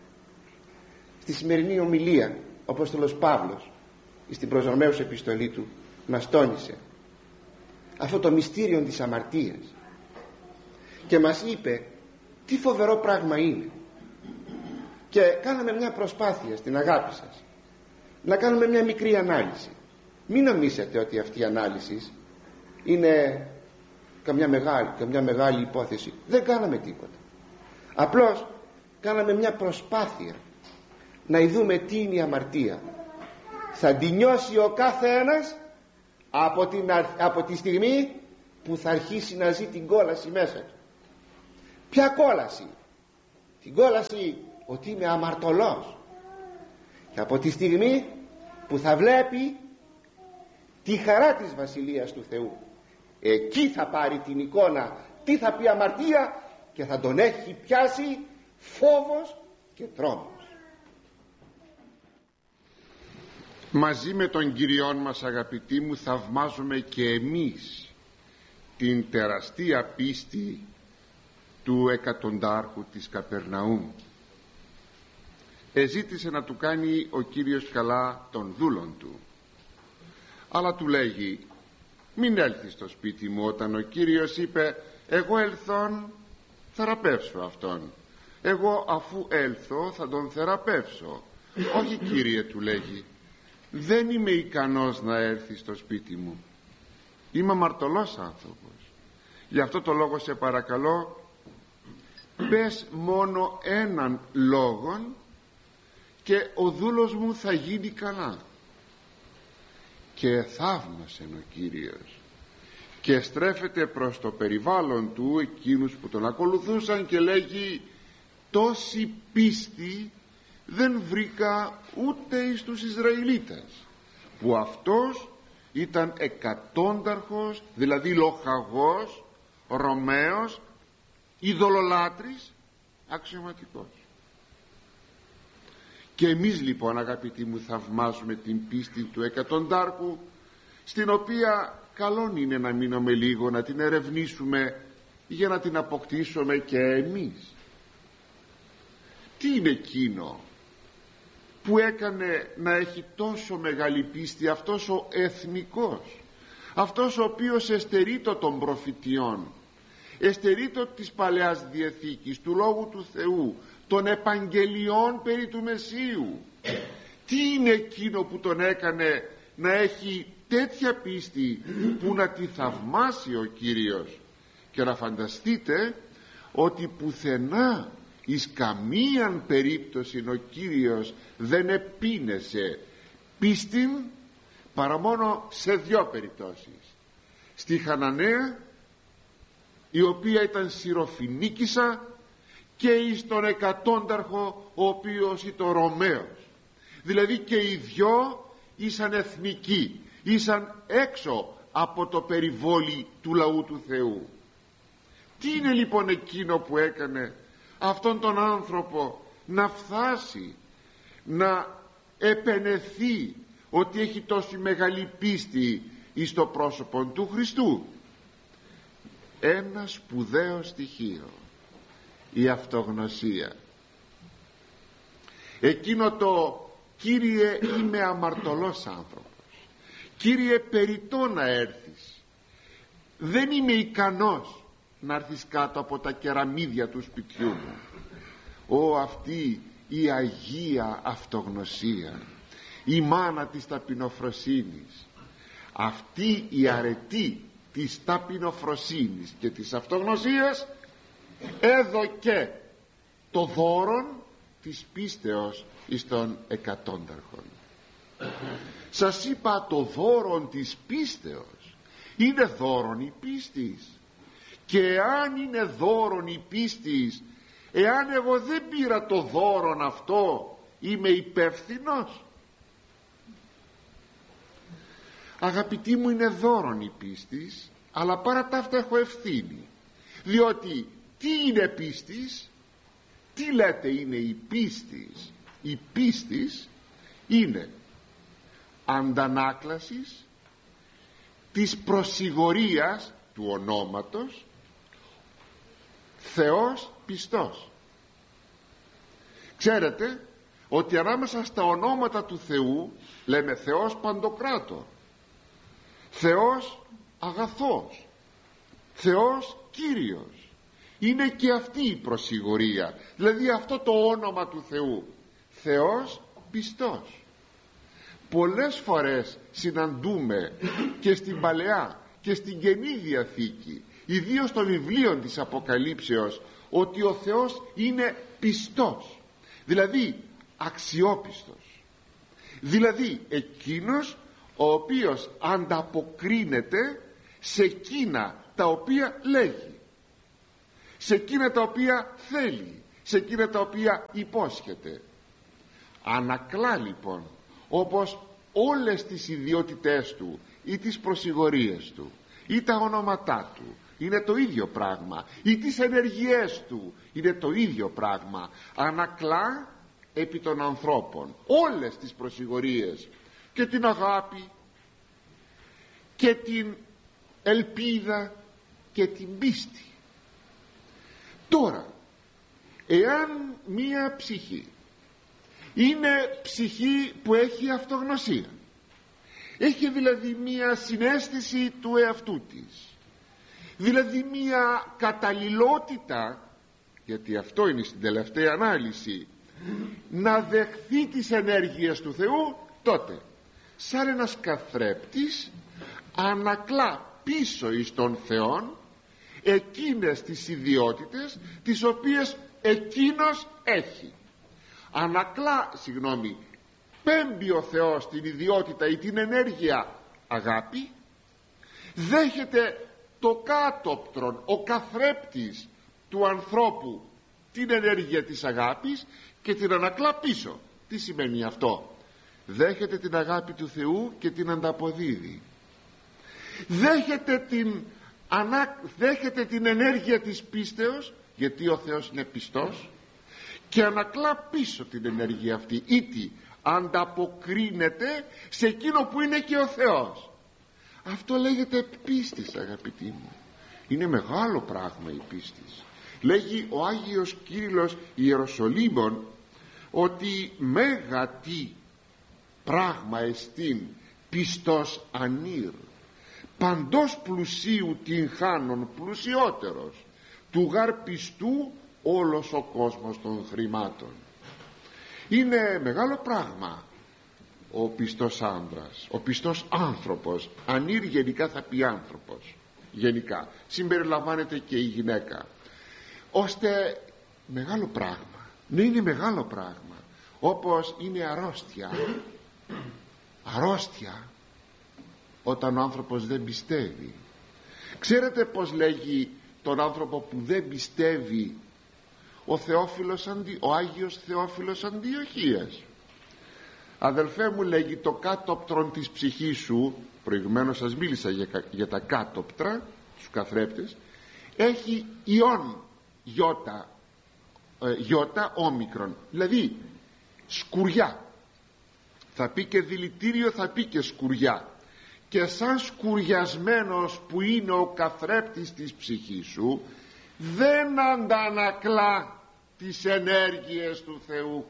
στη σημερινή ομιλία ο Απόστολος Παύλος στην προς Ρωμαίους επιστολή του μας τόνισε αυτό το μυστήριο της αμαρτίας και μας είπε τι φοβερό πράγμα είναι, και κάναμε μια προσπάθεια στην αγάπη σας να κάνουμε μια μικρή ανάλυση. Μην νομίζετε ότι αυτή η ανάλυση είναι καμιά μεγάλη, καμιά μεγάλη υπόθεση. Δεν κάναμε τίποτα. Απλώς κάναμε μια προσπάθεια να ειδούμε τι είναι η αμαρτία. Θα την νιώσει ο κάθε ένας από, την, από τη στιγμή που θα αρχίσει να ζει την κόλαση μέσα του. Ποια κόλαση? Την κόλαση ότι είμαι αμαρτωλός. Και από τη στιγμή που θα βλέπει τη χαρά της Βασιλείας του Θεού, εκεί θα πάρει την εικόνα τι θα πει αμαρτία και θα τον έχει πιάσει φόβος και τρόμος. Μαζί με τον Κυριόν μας, αγαπητοί μου, θαυμάζουμε και εμείς την τεραστία πίστη του εκατοντάρχου της Καπερναούμ. Εζήτησε να του κάνει ο Κύριος καλά των δούλων του, αλλά του λέγει μην έλθεις στο σπίτι μου. Όταν ο Κύριος είπε εγώ ελθόν θεραπεύσω αυτόν, εγώ αφού έλθω θα τον θεραπεύσω. Όχι, Κύριε, του λέγει, δεν είμαι ικανός να έρθει στο σπίτι μου, είμαι αμαρτωλός άνθρωπος. Γι' αυτό το λόγο σε παρακαλώ, πες μόνο έναν λόγον και ο δούλος μου θα γίνει καλά. Και θαύμασε ο Κύριος και στρέφεται προς το περιβάλλον του, εκείνους που τον ακολουθούσαν, και λέγει τόση πίστη δεν βρήκα ούτε εις τους Ισραηλίτες, που αυτός ήταν εκατόνταρχος, δηλαδή λοχαγός, Ρωμαίος, ειδωλολάτρης, αξιωματικός. Και εμείς λοιπόν, αγαπητοί μου, θαυμάζουμε την πίστη του εκατοντάρχου, στην οποία καλόν είναι να μείνουμε λίγο, να την ερευνήσουμε για να την αποκτήσουμε και εμείς. Τι είναι εκείνο που έκανε να έχει τόσο μεγάλη πίστη αυτός ο εθνικός, αυτός ο οποίος εστερείτο των προφητιών, εστερείτο της Παλαιάς Διαθήκης, του Λόγου του Θεού, των επαγγελιών περί του Μεσσίου? Τι είναι εκείνο που τον έκανε να έχει τέτοια πίστη που να τη θαυμάσει ο Κύριος? Και να φανταστείτε ότι πουθενά εις καμίαν περίπτωση ο Κύριος δεν επίνεσε πίστην, παρά μόνο σε δυο περιπτώσεις. Στη Χαναναία, η οποία ήταν συροφινίκισσα, και εις τον εκατόνταρχο, ο οποίος ήταν Ρωμαίος. Δηλαδή και οι δυο ήσαν εθνικοί, ήσαν έξω από το περιβόλι του λαού του Θεού. Τι είναι λοιπόν εκείνο που έκανε αυτόν τον άνθρωπο να φτάσει να επενεθεί ότι έχει τόση μεγάλη πίστη εις το πρόσωπο του Χριστού? Ένα σπουδαίο στοιχείο, η αυτογνωσία. Εκείνο το Κύριε είμαι αμαρτωλός άνθρωπος, Κύριε περιττό να έρθεις, δεν είμαι ικανός να έρθεις κάτω από τα κεραμίδια του σπιτιού μου. Ω, αυτή η αγία αυτογνωσία, η μάνα της ταπεινοφροσύνης, αυτή η αρετή της ταπεινοφροσύνης και της αυτογνωσίας έδωκε το δώρον της πίστεως εις των εκατόνταρχων. Σας είπα, το δώρον της πίστεως είναι δώρον η πίστης. Και αν είναι δώρον η πίστης, εάν εγώ δεν πήρα το δώρον αυτό, είμαι υπεύθυνος? Αγαπητοί μου, είναι δώρον η πίστης, αλλά παρά τα αυτά έχω ευθύνη. Διότι τι είναι πίστης? Τι λέτε είναι η πίστης? Η πίστης είναι αντανάκλασης της προσιγορίας του ονόματος Θεός πιστός. Ξέρετε ότι ανάμεσα στα ονόματα του Θεού λέμε Θεός Παντοκράτορ, Θεός Αγαθός, Θεός Κύριος. Είναι και αυτή η προσιγορία, δηλαδή αυτό το όνομα του Θεού, Θεός πιστός. Πολλές φορές συναντούμε και στην Παλαιά και στην Καινή Διαθήκη, ιδίως των βιβλίων της Αποκαλύψεως, ότι ο Θεός είναι πιστός, δηλαδή αξιόπιστος, δηλαδή εκείνος ο οποίος ανταποκρίνεται σε εκείνα τα οποία λέγει, σε εκείνα τα οποία θέλει, σε εκείνα τα οποία υπόσχεται. Ανακλά λοιπόν, όπως όλες τις ιδιότητές του ή τις προσηγορίες του ή τα ονόματά του είναι το ίδιο πράγμα, ή τις ενεργειές του είναι το ίδιο πράγμα. Ανακλά επί των ανθρώπων όλες τις προσηγορίες και την αγάπη και την ελπίδα και την πίστη. Τώρα, εάν μία ψυχή είναι ψυχή που έχει αυτογνωσία, έχει δηλαδή μία συναίσθηση του εαυτού της, δηλαδή μία καταλληλότητα, γιατί αυτό είναι στην τελευταία ανάλυση, να δεχθεί τις ενέργειες του Θεού, τότε σαν ένας καθρέπτης ανακλά πίσω εις τον Θεόν εκείνες τις ιδιότητες τις οποίες εκείνος έχει. Ανακλά, συγγνώμη, πέμπει ο Θεός την ιδιότητα ή την ενέργεια αγάπη, δέχεται το κάτωπτρον, ο καθρέπτης του ανθρώπου την ενέργεια της αγάπης και την ανακλά πίσω. Τι σημαίνει αυτό? Δέχεται την αγάπη του Θεού και την ανταποδίδει, δέχεται την, ανά, δέχεται την ενέργεια της πίστεως, γιατί ο Θεός είναι πιστός, και ανακλά πίσω την ενέργεια αυτή, ήτι ανταποκρίνεται σε εκείνο που είναι και ο Θεός. Αυτό λέγεται πίστης, αγαπητοί μου. Είναι μεγάλο πράγμα η πίστης. Λέγει ο Άγιος Κύριλλος Ιεροσολύμων ότι μέγα τι πράγμα εστίν πιστός ανήρ, παντός πλουσίου την χάνον πλουσιότερος, του γαρ πιστού όλος ο κόσμος των χρημάτων. Είναι μεγάλο πράγμα ο πιστός άντρας, ο πιστός άνθρωπος. Ανήρ γενικά θα πει άνθρωπος, γενικά συμπεριλαμβάνεται και η γυναίκα, ώστε μεγάλο πράγμα, ναι, είναι μεγάλο πράγμα. Όπως είναι αρρώστια, αρρώστια όταν ο άνθρωπος δεν πιστεύει. Ξέρετε πως λέγει τον άνθρωπο που δεν πιστεύει ο Θεόφιλος, ο Άγιος Θεόφιλος Αντιοχίας? Αδελφέ μου, λέγει, το κάτωπτρον της ψυχής σου, προηγουμένως σας μίλησα για, για τα κάτωπτρα, τους καθρέπτες, έχει ιόν γιώτα, ε, γιώτα όμικρον, δηλαδή σκουριά. Θα πει και δηλητήριο, θα πει και σκουριά. Και σαν σκουριασμένος που είναι ο καθρέπτης της ψυχής σου, δεν αντανακλά τις ενέργειες του Θεού,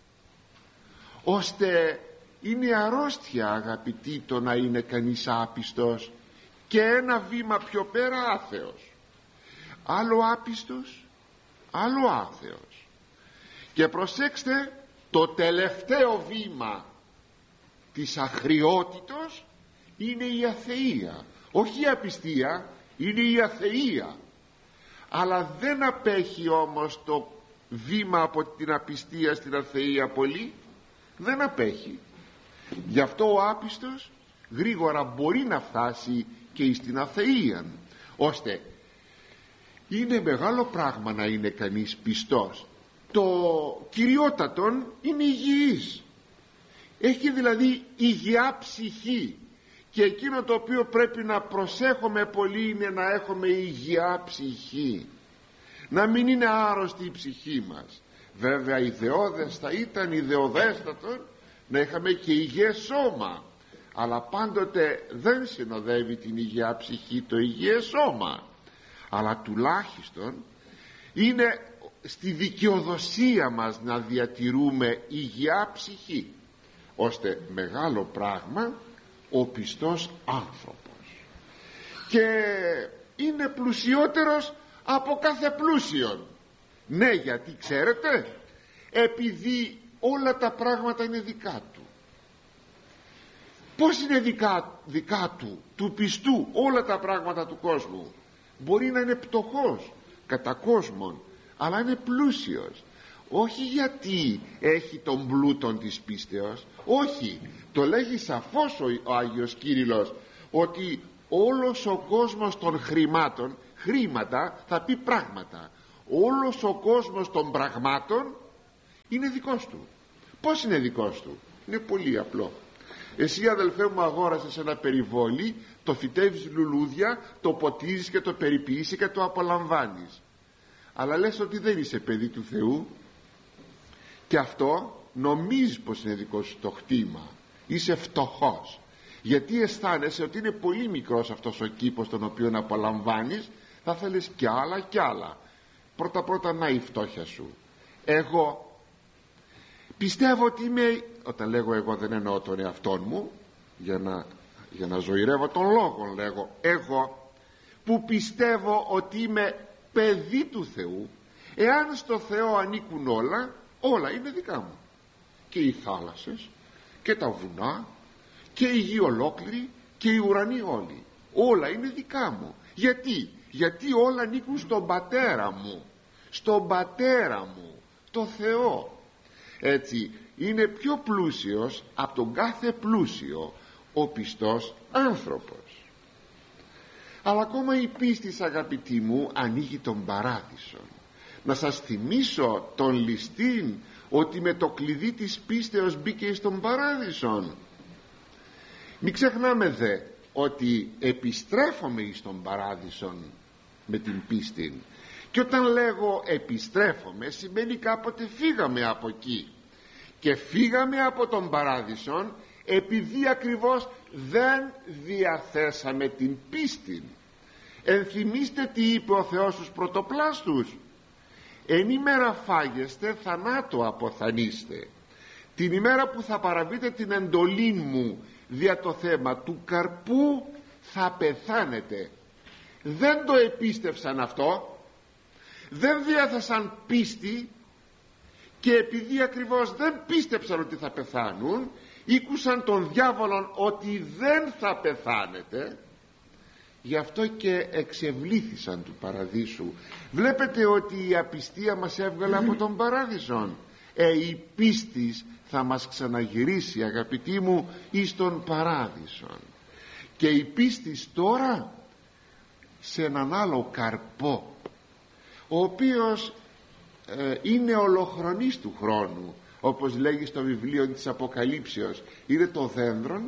ώστε είναι αρρώστια, αγαπητοί, το να είναι κανείς άπιστος και ένα βήμα πιο πέρα άθεος. Άλλο άπιστος, άλλο άθεος. Και προσέξτε, το τελευταίο βήμα της αχριότητος είναι η αθεία, όχι η απιστία, είναι η αθεία. Αλλά δεν απέχει όμως το βήμα από την απιστία στην αθεία πολύ, δεν απέχει. Γι' αυτό ο άπιστος γρήγορα μπορεί να φτάσει και στην αθεία, ώστε είναι μεγάλο πράγμα να είναι κανείς πιστός. Το κυριότατον είναι υγιής, έχει δηλαδή υγειά ψυχή, και εκείνο το οποίο πρέπει να προσέχουμε πολύ είναι να έχουμε υγειά ψυχή, να μην είναι άρρωστη η ψυχή μας. Βέβαια ιδεώδες θα ήταν, ιδεωδέστατον, να είχαμε και υγιές σώμα, αλλά πάντοτε δεν συνοδεύει την υγειά ψυχή το υγιές σώμα. Αλλά τουλάχιστον είναι στη δικαιοδοσία μας να διατηρούμε υγειά ψυχή, ώστε μεγάλο πράγμα ο πιστός άνθρωπος, και είναι πλουσιότερος από κάθε πλούσιον. Ναι, γιατί ξέρετε, επειδή όλα τα πράγματα είναι δικά του. Πώς είναι δικά, δικά του, του πιστού, όλα τα πράγματα του κόσμου? Μπορεί να είναι πτωχός κατά κόσμον, αλλά είναι πλούσιος, όχι γιατί έχει τον πλούτον της πίστεως, όχι, το λέγει σαφώς ο, ο Άγιος Κύριλλος, ότι όλος ο κόσμος των χρημάτων, χρήματα θα πει πράγματα, όλος ο κόσμος των πραγμάτων είναι δικός του. Πώς είναι δικός του? Είναι πολύ απλό. Εσύ, αδελφέ μου, αγόρασες ένα περιβόλι, το φυτεύεις λουλούδια, το ποτίζεις και το περιποιείς και το απολαμβάνεις, αλλά λες ότι δεν είσαι παιδί του Θεού και αυτό νομίζεις πως είναι δικό σου το χτήμα. Είσαι φτωχός, γιατί αισθάνεσαι ότι είναι πολύ μικρός αυτός ο κήπος τον οποίο απολαμβάνεις. Θα θέλεις κι άλλα κι άλλα. Πρώτα πρώτα να η φτώχεια σου. Εγώ πιστεύω ότι είμαι, όταν λέγω εγώ δεν εννοώ τον εαυτόν μου, για να, για να ζωηρεύω τον λόγο λέγω εγώ, που πιστεύω ότι είμαι παιδί του Θεού. Εάν στο Θεό ανήκουν όλα, όλα είναι δικά μου, και οι θάλασσες και τα βουνά και η γη ολόκληρη και οι ουρανοί όλοι, όλα είναι δικά μου. Γιατί? Γιατί όλα ανήκουν στον Πατέρα μου, στον Πατέρα μου, το Θεό. Έτσι είναι πιο πλούσιος από τον κάθε πλούσιο ο πιστός άνθρωπος. Αλλά ακόμα η πίστη, αγαπητοί μου, ανοίγει τον παράδεισο. Να σας θυμίσω τον ληστήν, ότι με το κλειδί της πίστεως μπήκε στον παράδεισον. Μην ξεχνάμε δε ότι επιστρέφομαι εις τον παράδεισον με την πίστη, και όταν λέγω επιστρέφομαι σημαίνει κάποτε φύγαμε από εκεί, και φύγαμε από τον παράδεισον επειδή ακριβώς δεν διαθέσαμε την πίστη. Ενθυμίστε τι είπε ο Θεός στους πρωτοπλάστους: εν ημέρα φάγεστε θανάτου αποθανείστε. Την ημέρα που θα παραβείτε την εντολή μου δια το θέμα του καρπού θα πεθάνετε. Δεν το επίστευσαν αυτό, δεν διάθεσαν πίστη, και επειδή ακριβώς δεν πίστεψαν ότι θα πεθάνουν, ήκουσαν τον διάβολον ότι δεν θα πεθάνετε, γι' αυτό και εξευλήθησαν του παραδείσου. Βλέπετε ότι η απιστία μας έβγαλε από τον παράδεισον. Ε, η πίστης θα μας ξαναγυρίσει, αγαπητοί μου, εις τον παράδεισον. Και η πίστης τώρα σε έναν άλλο καρπό, ο οποίος ε, είναι ολοχρονής του χρόνου, όπως λέγει στο βιβλίο της Αποκαλύψεως. Είναι το δένδρον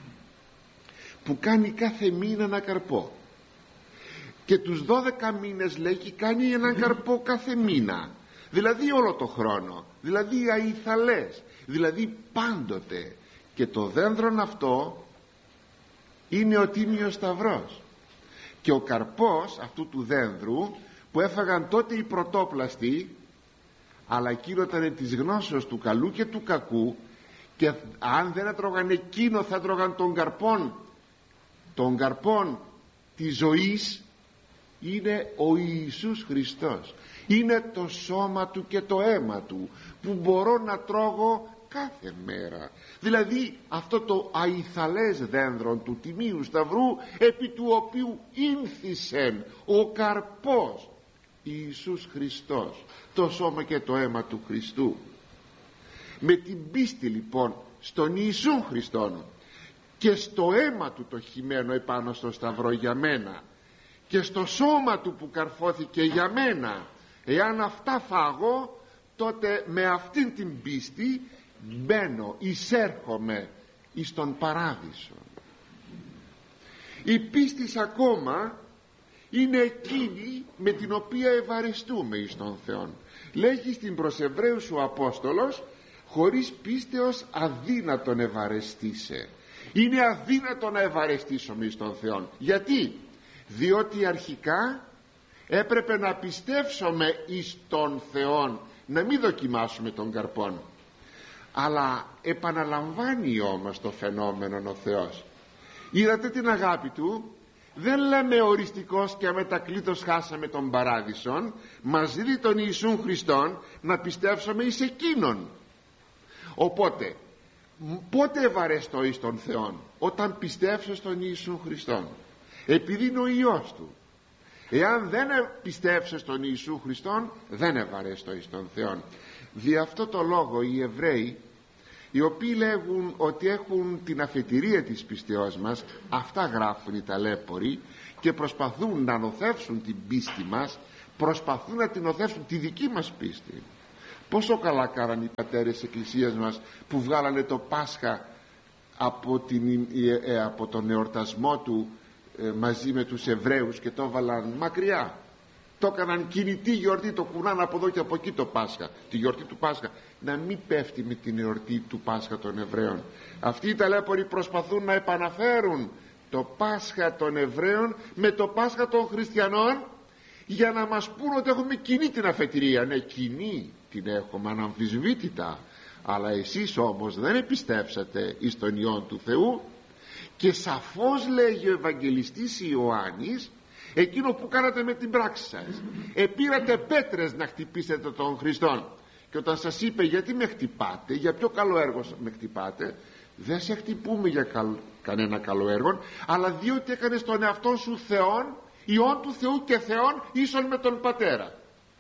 που κάνει κάθε μήνα ένα καρπό, και τους δώδεκα μήνες λέγει κάνει έναν καρπό κάθε μήνα, δηλαδή όλο το χρόνο, δηλαδή αϊθαλές, δηλαδή πάντοτε. Και το δένδρον αυτό είναι ο Τίμιος Σταυρός, και ο καρπός αυτού του δένδρου που έφαγαν τότε οι πρωτόπλαστοι, αλλά εκείνο ήταν της γνώσεως του καλού και του κακού, και αν δεν έτρωγαν εκείνο θα έτρωγαν τον καρπόν, τον καρπόν της ζωής. Είναι ο Ιησούς Χριστός, είναι το σώμα του και το αίμα του που μπορώ να τρώγω κάθε μέρα. Δηλαδή αυτό το αϊθαλές δένδρον του Τιμίου Σταυρού, επί του οποίου ήνθησεν ο καρπός Ιησούς Χριστός, το σώμα και το αίμα του Χριστού. Με την πίστη λοιπόν στον Ιησού Χριστόν και στο αίμα του το χυμένο επάνω στο σταυρό για μένα, και στο σώμα του που καρφώθηκε για μένα, εάν αυτά φάγω, τότε με αυτήν την πίστη μπαίνω, εισέρχομαι εις τον παράδεισο. Η πίστη ακόμα είναι εκείνη με την οποία ευαρεστούμε εις τον Θεόν. Λέγει στην προς Εβραίους ο Απόστολος, χωρίς πίστεως αδύνατον ευαρεστήσε. Είναι αδύνατο να ευαρεστήσουμε εις τον Θεόν. Γιατί? Διότι αρχικά έπρεπε να πιστέψουμε εις τον Θεόν, να μην δοκιμάσουμε τον καρπόν. Αλλά επαναλαμβάνει όμως το φαινόμενο ο Θεός. Είδατε την αγάπη του? Δεν λέμε οριστικός και αμετακλήτως χάσαμε τον παράδεισον. Μας δίδει τον Ιησούν Χριστόν να πιστέψουμε εις εκείνον. Οπότε πότε ευαρεστώ εις τον Θεόν? Όταν πιστεύσω στον Ιησούν Χριστόν, επειδή είναι ο Υιός του. Εάν δεν πιστεύσω στον Ιησού Χριστόν, δεν ευαρέστω εις τον Θεόν. Δι' αυτό το λόγο οι Εβραίοι οι οποίοι λέγουν ότι έχουν την αφετηρία της πιστεώς μας. Αυτά γράφουν οι ταλέποροι και προσπαθούν να νοθεύσουν την πίστη μας, προσπαθούν να την νοθεύσουν τη δική μας πίστη. Πόσο καλά κάναν οι πατέρες της Εκκλησίας μας που βγάλανε το Πάσχα από, την, ε, από τον εορτασμό του ε, μαζί με τους Εβραίους και το έβαλαν μακριά. Το έκαναν κινητή γιορτή, το κουνάνε από εδώ και από εκεί το Πάσχα, τη γιορτή του Πάσχα, να μην πέφτει με την εορτή του Πάσχα των Εβραίων. Αυτοί οι ταλέποροι προσπαθούν να επαναφέρουν το Πάσχα των Εβραίων με το Πάσχα των Χριστιανών, για να μας πούν ότι έχουμε κοινή την αφετηρία. Ναι, κοινή την έχουμε αναμφισβήτητα, αλλά εσείς όμως δεν επιστέψατε εις τον Υιόν του Θεού. Και σαφώς λέγει ο Ευαγγελιστής Ιωάννης εκείνο που κάνατε με την πράξη σας. Επήρατε πέτρες να χτυπήσετε τον Χριστόν, και όταν σας είπε γιατί με χτυπάτε, για ποιο καλό έργο με χτυπάτε, δεν σε χτυπούμε για καλ... κανένα καλό έργο, αλλά διότι έκανες τον εαυτό σου Θεόν, Υιόν του Θεού και Θεόν ίσον με τον Πατέρα.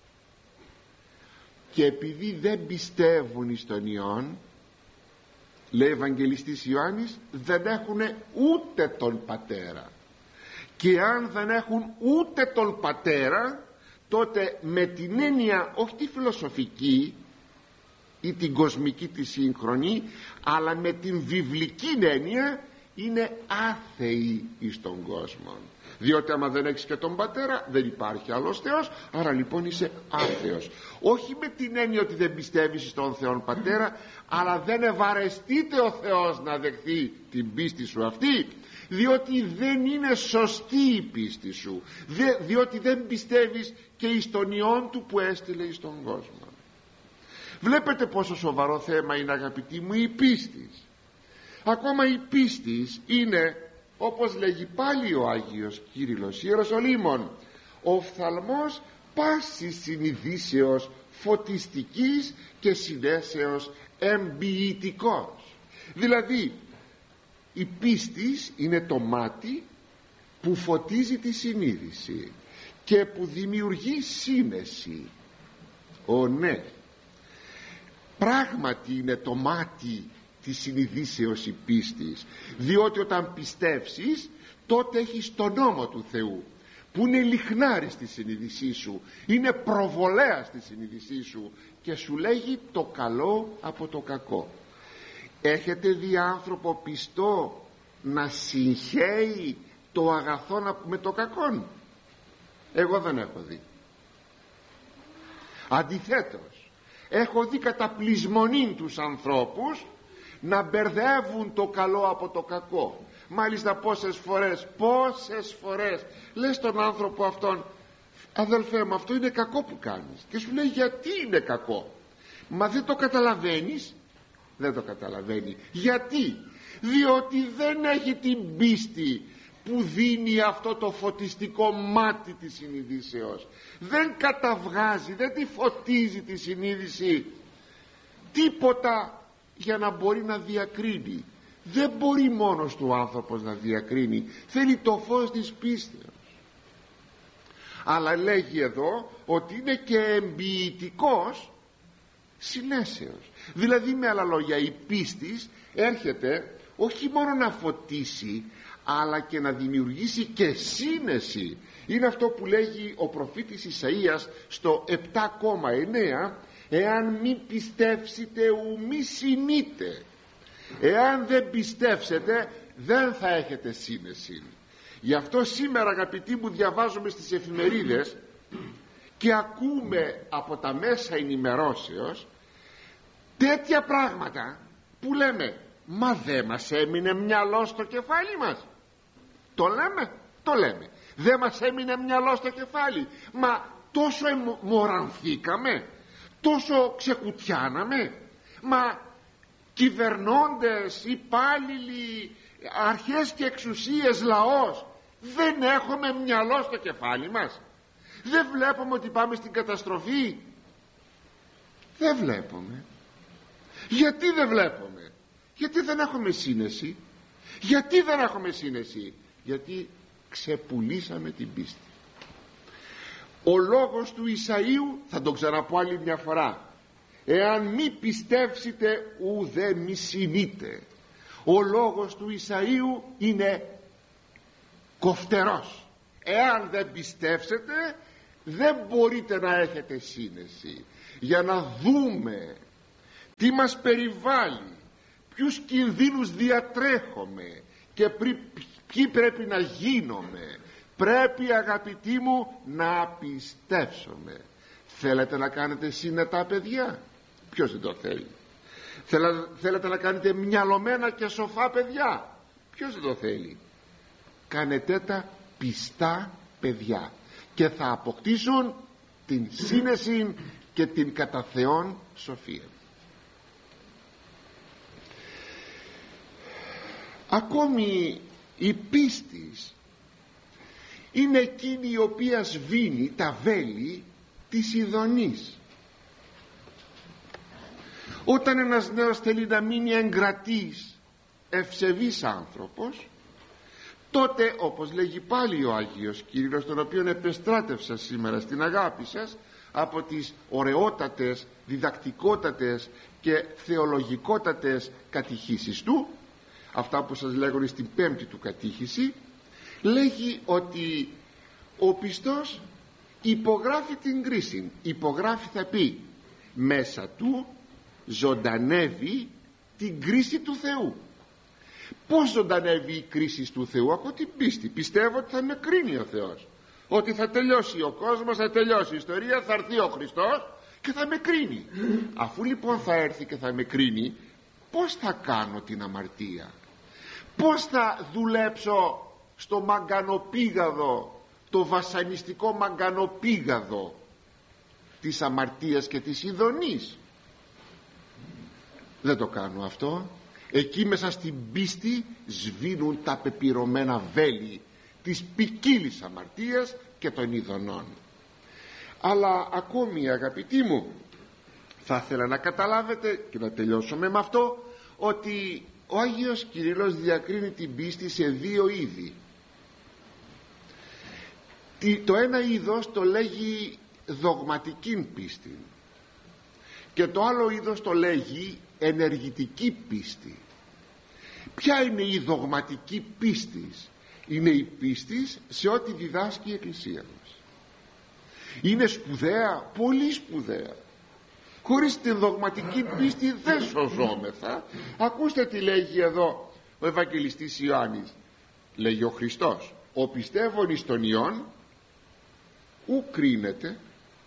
Και επειδή δεν πιστεύουν εις τον Υιόν, λέει ο Ευαγγελιστής Ιωάννης, δεν έχουν ούτε τον Πατέρα. Και αν δεν έχουν ούτε τον Πατέρα, τότε με την έννοια όχι τη φιλοσοφική ή την κοσμική τη σύγχρονη, αλλά με την βιβλική έννοια, είναι άθεοι εις τον κόσμο. Διότι άμα δεν έχεις και τον Πατέρα, δεν υπάρχει άλλος Θεός, άρα λοιπόν είσαι άθεος. Όχι με την έννοια ότι δεν πιστεύεις στον Θεόν Πατέρα, αλλά δεν ευαρεστείται ο Θεός να δεχθεί την πίστη σου αυτή, διότι δεν είναι σωστή η πίστη σου, διότι δεν πιστεύεις και εις τον Υιόν του που έστειλε εις τον κόσμο. Βλέπετε πόσο σοβαρό θέμα είναι, αγαπητοί μου, η πίστη. Ακόμα η πίστη είναι, όπως λέγει πάλι ο Άγιος Κύριλλος Ιεροσολύμων, ο οφθαλμός πάσης συνειδήσεως φωτιστικής και συνέσεως εμποιητικός. Δηλαδή η πίστης είναι το μάτι που φωτίζει τη συνείδηση και που δημιουργεί σύνεση. Ω ναι, πράγματι είναι το μάτι της συνειδήσεως η πίστης, διότι όταν πιστεύσεις τότε έχεις τον νόμο του Θεού που είναι λιχνάρι στη συνείδησή σου, είναι προβολέα στη συνείδησή σου και σου λέγει το καλό από το κακό. Έχετε δει άνθρωπο πιστό να συγχαίει το αγαθό με το κακόν? Εγώ δεν έχω δει. Αντιθέτως, έχω δει καταπλησμονήν τους ανθρώπους να μπερδεύουν το καλό από το κακό. Μάλιστα πόσες φορές, πόσες φορές λες τον άνθρωπο αυτόν, αδελφέ μου, αυτό είναι κακό που κάνεις, και σου λέει γιατί είναι κακό. Μα δεν το καταλαβαίνεις? Δεν το καταλαβαίνει. Γιατί? Διότι δεν έχει την πίστη που δίνει αυτό το φωτιστικό μάτι της συνειδήσεως. Δεν καταβγάζει, δεν τη φωτίζει τη συνείδηση τίποτα για να μπορεί να διακρίνει. Δεν μπορεί μόνος του ο άνθρωπος να διακρίνει, θέλει το φως της πίστεως. Αλλά λέγει εδώ ότι είναι και εμποιητικός συνέσεως. Δηλαδή με άλλα λόγια η πίστης έρχεται όχι μόνο να φωτίσει, αλλά και να δημιουργήσει και σύνεση. Είναι αυτό που λέγει ο προφήτης Ισαΐας στο επτά κόμμα εννέα, εάν μη πιστεύσετε ου μη συνείτε. Εάν δεν πιστεύσετε δεν θα έχετε σύνεση. Γι' αυτό σήμερα, αγαπητοί μου, διαβάζουμε στις εφημερίδες και ακούμε από τα μέσα ενημερώσεως τέτοια πράγματα που λέμε, μα δεν μας έμεινε μυαλό στο κεφάλι μας? Το λέμε, το λέμε. Δεν μας έμεινε μυαλό στο κεφάλι? Μα τόσο μορανθήκαμε, τόσο ξεκουτιάναμε. Μα κυβερνώντες, υπάλληλοι, αρχές και εξουσίες, λαός, δεν έχουμε μυαλό στο κεφάλι μας? Δεν βλέπουμε ότι πάμε στην καταστροφή? Δεν βλέπουμε. Γιατί δεν βλέπουμε? Γιατί δεν έχουμε σύνεση. Γιατί δεν έχουμε σύνεση? Γιατί ξεπουλήσαμε την πίστη. Ο λόγος του Ισαΐου, θα τον ξαναπώ άλλη μια φορά, εάν μη πιστεύσετε ουδέ μη συνείτε. Ο λόγος του Ισαΐου είναι κοφτερός. Εάν δεν πιστεύσετε, δεν μπορείτε να έχετε σύνεση. Για να δούμε τι μας περιβάλλει, ποιους κινδύνους διατρέχουμε και ποιοι πρέπει να γίνουμε, πρέπει, αγαπητοί μου, να πιστέψουμε. Θέλετε να κάνετε συνετά παιδιά? Ποιος δεν το θέλει? Θέλετε να κάνετε μυαλωμένα και σοφά παιδιά? Ποιος δεν το θέλει? Κάνετε τα πιστά παιδιά και θα αποκτήσουν την σύνεση και την κατά Θεόν σοφία. Ακόμη η πίστης είναι εκείνη η οποία σβήνει τα βέλη της ειδονής. Όταν ένας νέος θέλει να μείνει εγκρατής, ευσεβής άνθρωπος, τότε, όπως λέγει πάλι ο Άγιος Κύριλλος, τον οποίον επεστράτευσα σήμερα στην αγάπη σας από τις ωραιότατες, διδακτικότατες και θεολογικότατες κατηχήσεις του, αυτά που σας λέγονται στην πέμπτη του κατήχηση, λέγει ότι ο πιστός υπογράφει την κρίση. Υπογράφει, θα πει, μέσα του ζωντανεύει την κρίση του Θεού. Πώς ζωντανεύει η κρίση του Θεού? Από την πίστη. Πιστεύω ότι θα με κρίνει ο Θεός, ότι θα τελειώσει ο κόσμος, θα τελειώσει η ιστορία, θα έρθει ο Χριστός και θα με κρίνει. Αφού λοιπόν θα έρθει και θα με κρίνει, πώς θα κάνω την αμαρτία? Πώς θα δουλέψω στο μαγκανοπήγαδο, το βασανιστικό μαγκανοπήγαδο της αμαρτίας και της ειδονής? Δεν το κάνω αυτό. Εκεί μέσα στην πίστη σβήνουν τα πεπυρωμένα βέλη της ποικίλης αμαρτίας και των ειδονών. Αλλά ακόμη, αγαπητοί μου, θα ήθελα να καταλάβετε και να τελειώσουμε με αυτό, ότι ο Άγιος Κυρίλλος διακρίνει την πίστη σε δύο είδη. Το ένα είδος το λέγει δογματική πίστη και το άλλο είδος το λέγει ενεργητική πίστη. Ποια είναι η δογματική πίστη? Είναι η πίστη σε ό,τι διδάσκει η Εκκλησία μας. Είναι σπουδαία, πολύ σπουδαία. Χωρίς την δογματική πίστη δεν σωζόμεθα. Ακούστε τι λέγει εδώ ο Ευαγγελιστής Ιωάννης. Λέγει ο Χριστός: ο πιστεύων εις τον Υιόν ου κρίνεται.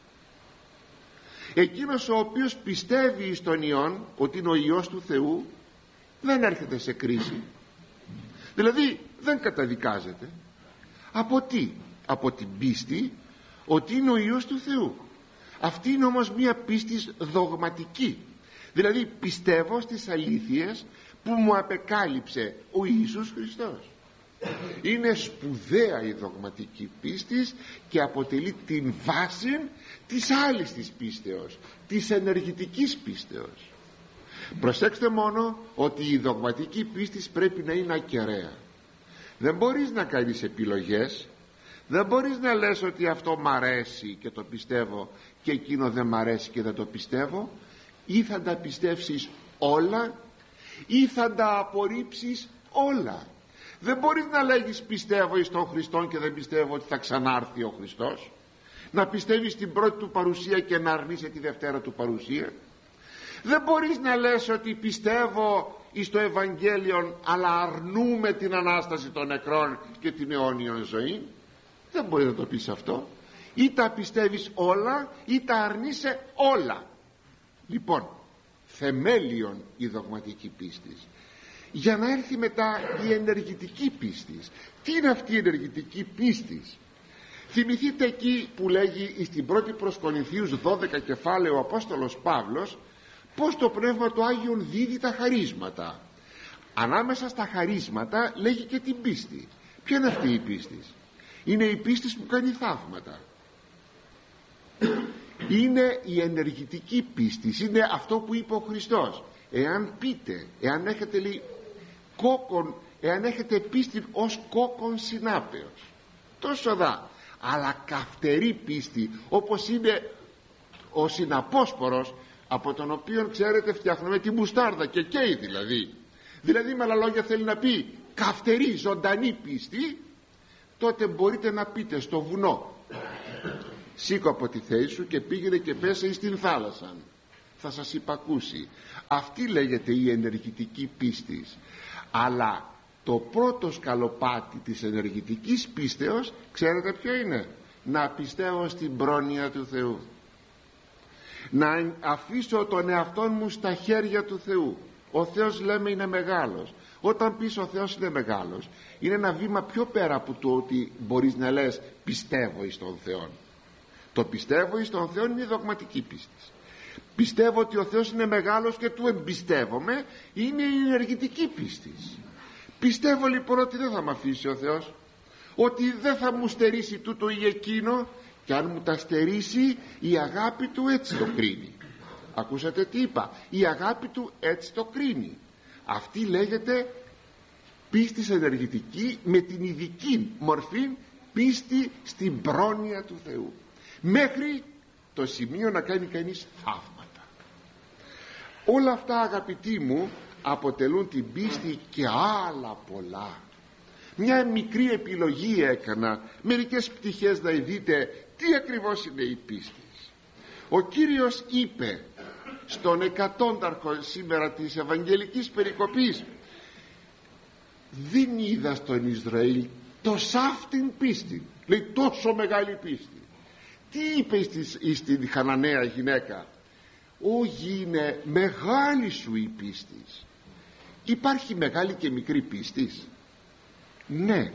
Εκείνος ο οποίος πιστεύει στον Υιόν, ότι είναι ο Υιός του Θεού, δεν έρχεται σε κρίση. Δηλαδή δεν καταδικάζεται. Από τι? Από την πίστη ότι είναι ο Υιός του Θεού. Αυτή είναι όμως μία πίστη δογματική. Δηλαδή πιστεύω στις αλήθειες που μου απεκάλυψε ο Ιησούς Χριστός. Είναι σπουδαία η δογματική πίστη και αποτελεί την βάση της άλλης της πίστεως, της ενεργητικής πίστεως. Προσέξτε μόνο ότι η δογματική πίστη πρέπει να είναι ακεραία. Δεν μπορείς να κάνεις επιλογές. Δεν μπορείς να λες ότι αυτό μ' αρέσει και το πιστεύω και εκείνο δεν μ' αρέσει και δεν το πιστεύω. Ή θα τα πιστεύσεις όλα ή θα τα απορρίψεις όλα. Δεν μπορείς να λέγεις πιστεύω εις τον Χριστό και δεν πιστεύω ότι θα ξανάρθει ο Χριστός, να πιστεύεις την πρώτη του παρουσία και να αρνείσαι τη δευτέρα του παρουσία. Δεν μπορείς να λες ότι πιστεύω εις το Ευαγγέλιο αλλά αρνούμε την Ανάσταση των νεκρών και την αιώνιον ζωή. Δεν μπορείς να το πεις αυτό. Ή τα πιστεύεις όλα ή τα αρνείσαι όλα. Λοιπόν, θεμέλιον η δογματική πίστη. Για να έρθει μετά η ενεργητική πίστη. Τι είναι αυτή η ενεργητική πίστη? Θυμηθείτε εκεί που λέγει στην πρώτη προς Κορινθίους δώδεκα κεφάλαιο ο Απόστολος Παύλος πως το Πνεύμα του Άγιον δίδει τα χαρίσματα. Ανάμεσα στα χαρίσματα λέγει και την πίστη. Ποια είναι αυτή η πίστη? Είναι η πίστη που κάνει θαύματα. Είναι η ενεργητική πίστη. Είναι αυτό που είπε ο Χριστός: εάν πείτε, εάν έχετε λέει, κόκκον, εάν έχετε πίστη ως κόκκον συνάπεως, τόσο δα, αλλά καυτερή πίστη όπως είναι ο συναπόσπορος, από τον οποίο, ξέρετε, φτιάχνουμε τη μουστάρδα και καίει δηλαδή. Δηλαδή με άλλα λόγια θέλει να πει καυτερή ζωντανή πίστη. Τότε μπορείτε να πείτε στο βουνό, σήκω από τη θέση σου και πήγαινε και πέσε στην θάλασσα, θα σας υπακούσει. Αυτή λέγεται η ενεργητική πίστη. Αλλά το πρώτο σκαλοπάτι της ενεργητικής πίστεως, ξέρετε ποιο είναι? Να πιστεύω στην πρόνοια του Θεού, να αφήσω τον εαυτό μου στα χέρια του Θεού. Ο Θεός, λέμε, είναι μεγάλος. Όταν πεις ο Θεός είναι μεγάλος, είναι ένα βήμα πιο πέρα από το ότι μπορείς να λες πιστεύω εις τον Θεό. Το πιστεύω εις τον Θεό είναι η δογματική πίστη. Πιστεύω ότι ο Θεός είναι μεγάλος και του εμπιστεύομαι, είναι η ενεργητική πίστη. Πιστεύω λοιπόν ότι δεν θα με αφήσει ο Θεός, ότι δεν θα μου στερήσει τούτο ή εκείνο, και αν μου τα στερήσει, η αγάπη του έτσι το κρίνει. Ακούσατε τι είπα? Η αγάπη του έτσι το κρίνει. Αυτή λέγεται πίστη ενεργητική, με την ειδική μορφή πίστη στην πρόνοια του Θεού, μέχρι το σημείο να κάνει κανείς θαύματα. Όλα αυτά, αγαπητοί μου, αποτελούν την πίστη και άλλα πολλά. Μια μικρή επιλογή έκανα, μερικές πτυχές να δείτε τι ακριβώς είναι η πίστη. Ο Κύριος είπε στον εκατόνταρχο σήμερα της Ευαγγελικής περικοπής, δεν είδα στον Ισραήλ τος αυτήν πίστη, λέει, τόσο μεγάλη πίστη. Τι είπε στην Χαναναία γυναίκα? «Όγι είναι μεγάλη σου η πίστη». Υπάρχει μεγάλη και μικρή πίστη? Ναι.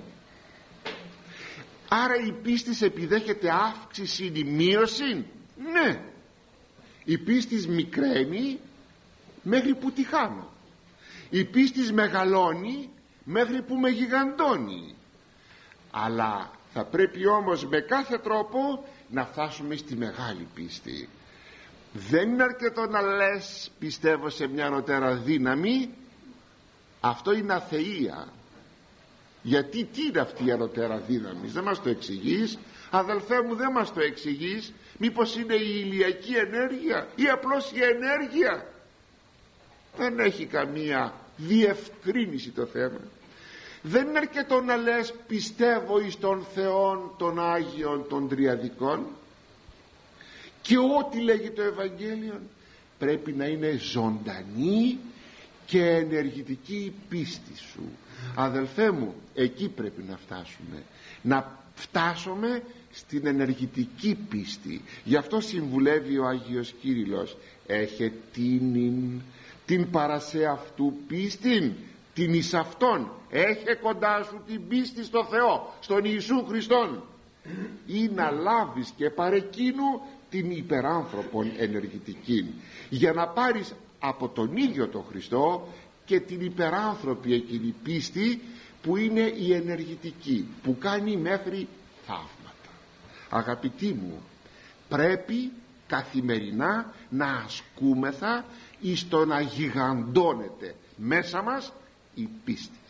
Άρα η πίστη επιδέχεται αύξηση ή μείωση? Ναι. Η πίστη μικραίνει μέχρι που τη χάνω. Η πίστη μεγαλώνει μέχρι που με γιγαντώνει. Αλλά θα πρέπει όμως με κάθε τρόπο να φτάσουμε στη μεγάλη πίστη. Δεν είναι αρκετό να λες πιστεύω σε μια ανωτέρα δύναμη. Αυτό είναι αθεία. Γιατί τι είναι αυτή η ανωτέρα δύναμη? Δεν μας το εξηγείς, αδελφέ μου, δεν μας το εξηγείς. Μήπως είναι η ηλιακή ενέργεια ή απλώς η ενέργεια? Δεν έχει καμία διευκρίνηση το θέμα. Δεν είναι αρκετό να λες πιστεύω εις τον Θεόν των Άγιων των Τριαδικών και ό,τι λέγει το Ευαγγέλιο. Πρέπει να είναι ζωντανή και ενεργητική η πίστη σου. Αδελφέ μου, εκεί πρέπει να φτάσουμε, να φτάσουμε στην ενεργητική πίστη. Γι' αυτό συμβουλεύει ο Άγιος Κύριλλος, έχε τίνην την παρασέ αυτού πίστην, την εις αυτόν, έχε κοντά σου την πίστη στο Θεό, στον Ιησού Χριστόν, ή να λάβεις και παρεκείνου την υπεράνθρωπον ενεργητική, για να πάρεις από τον ίδιο τον Χριστό και την υπεράνθρωπη εκείνη πίστη που είναι η ενεργητική, που κάνει μέχρι θαύματα. Αγαπητοί μου, πρέπει καθημερινά να ασκούμεθα εις το να γιγαντώνεται μέσα μας η πίστη.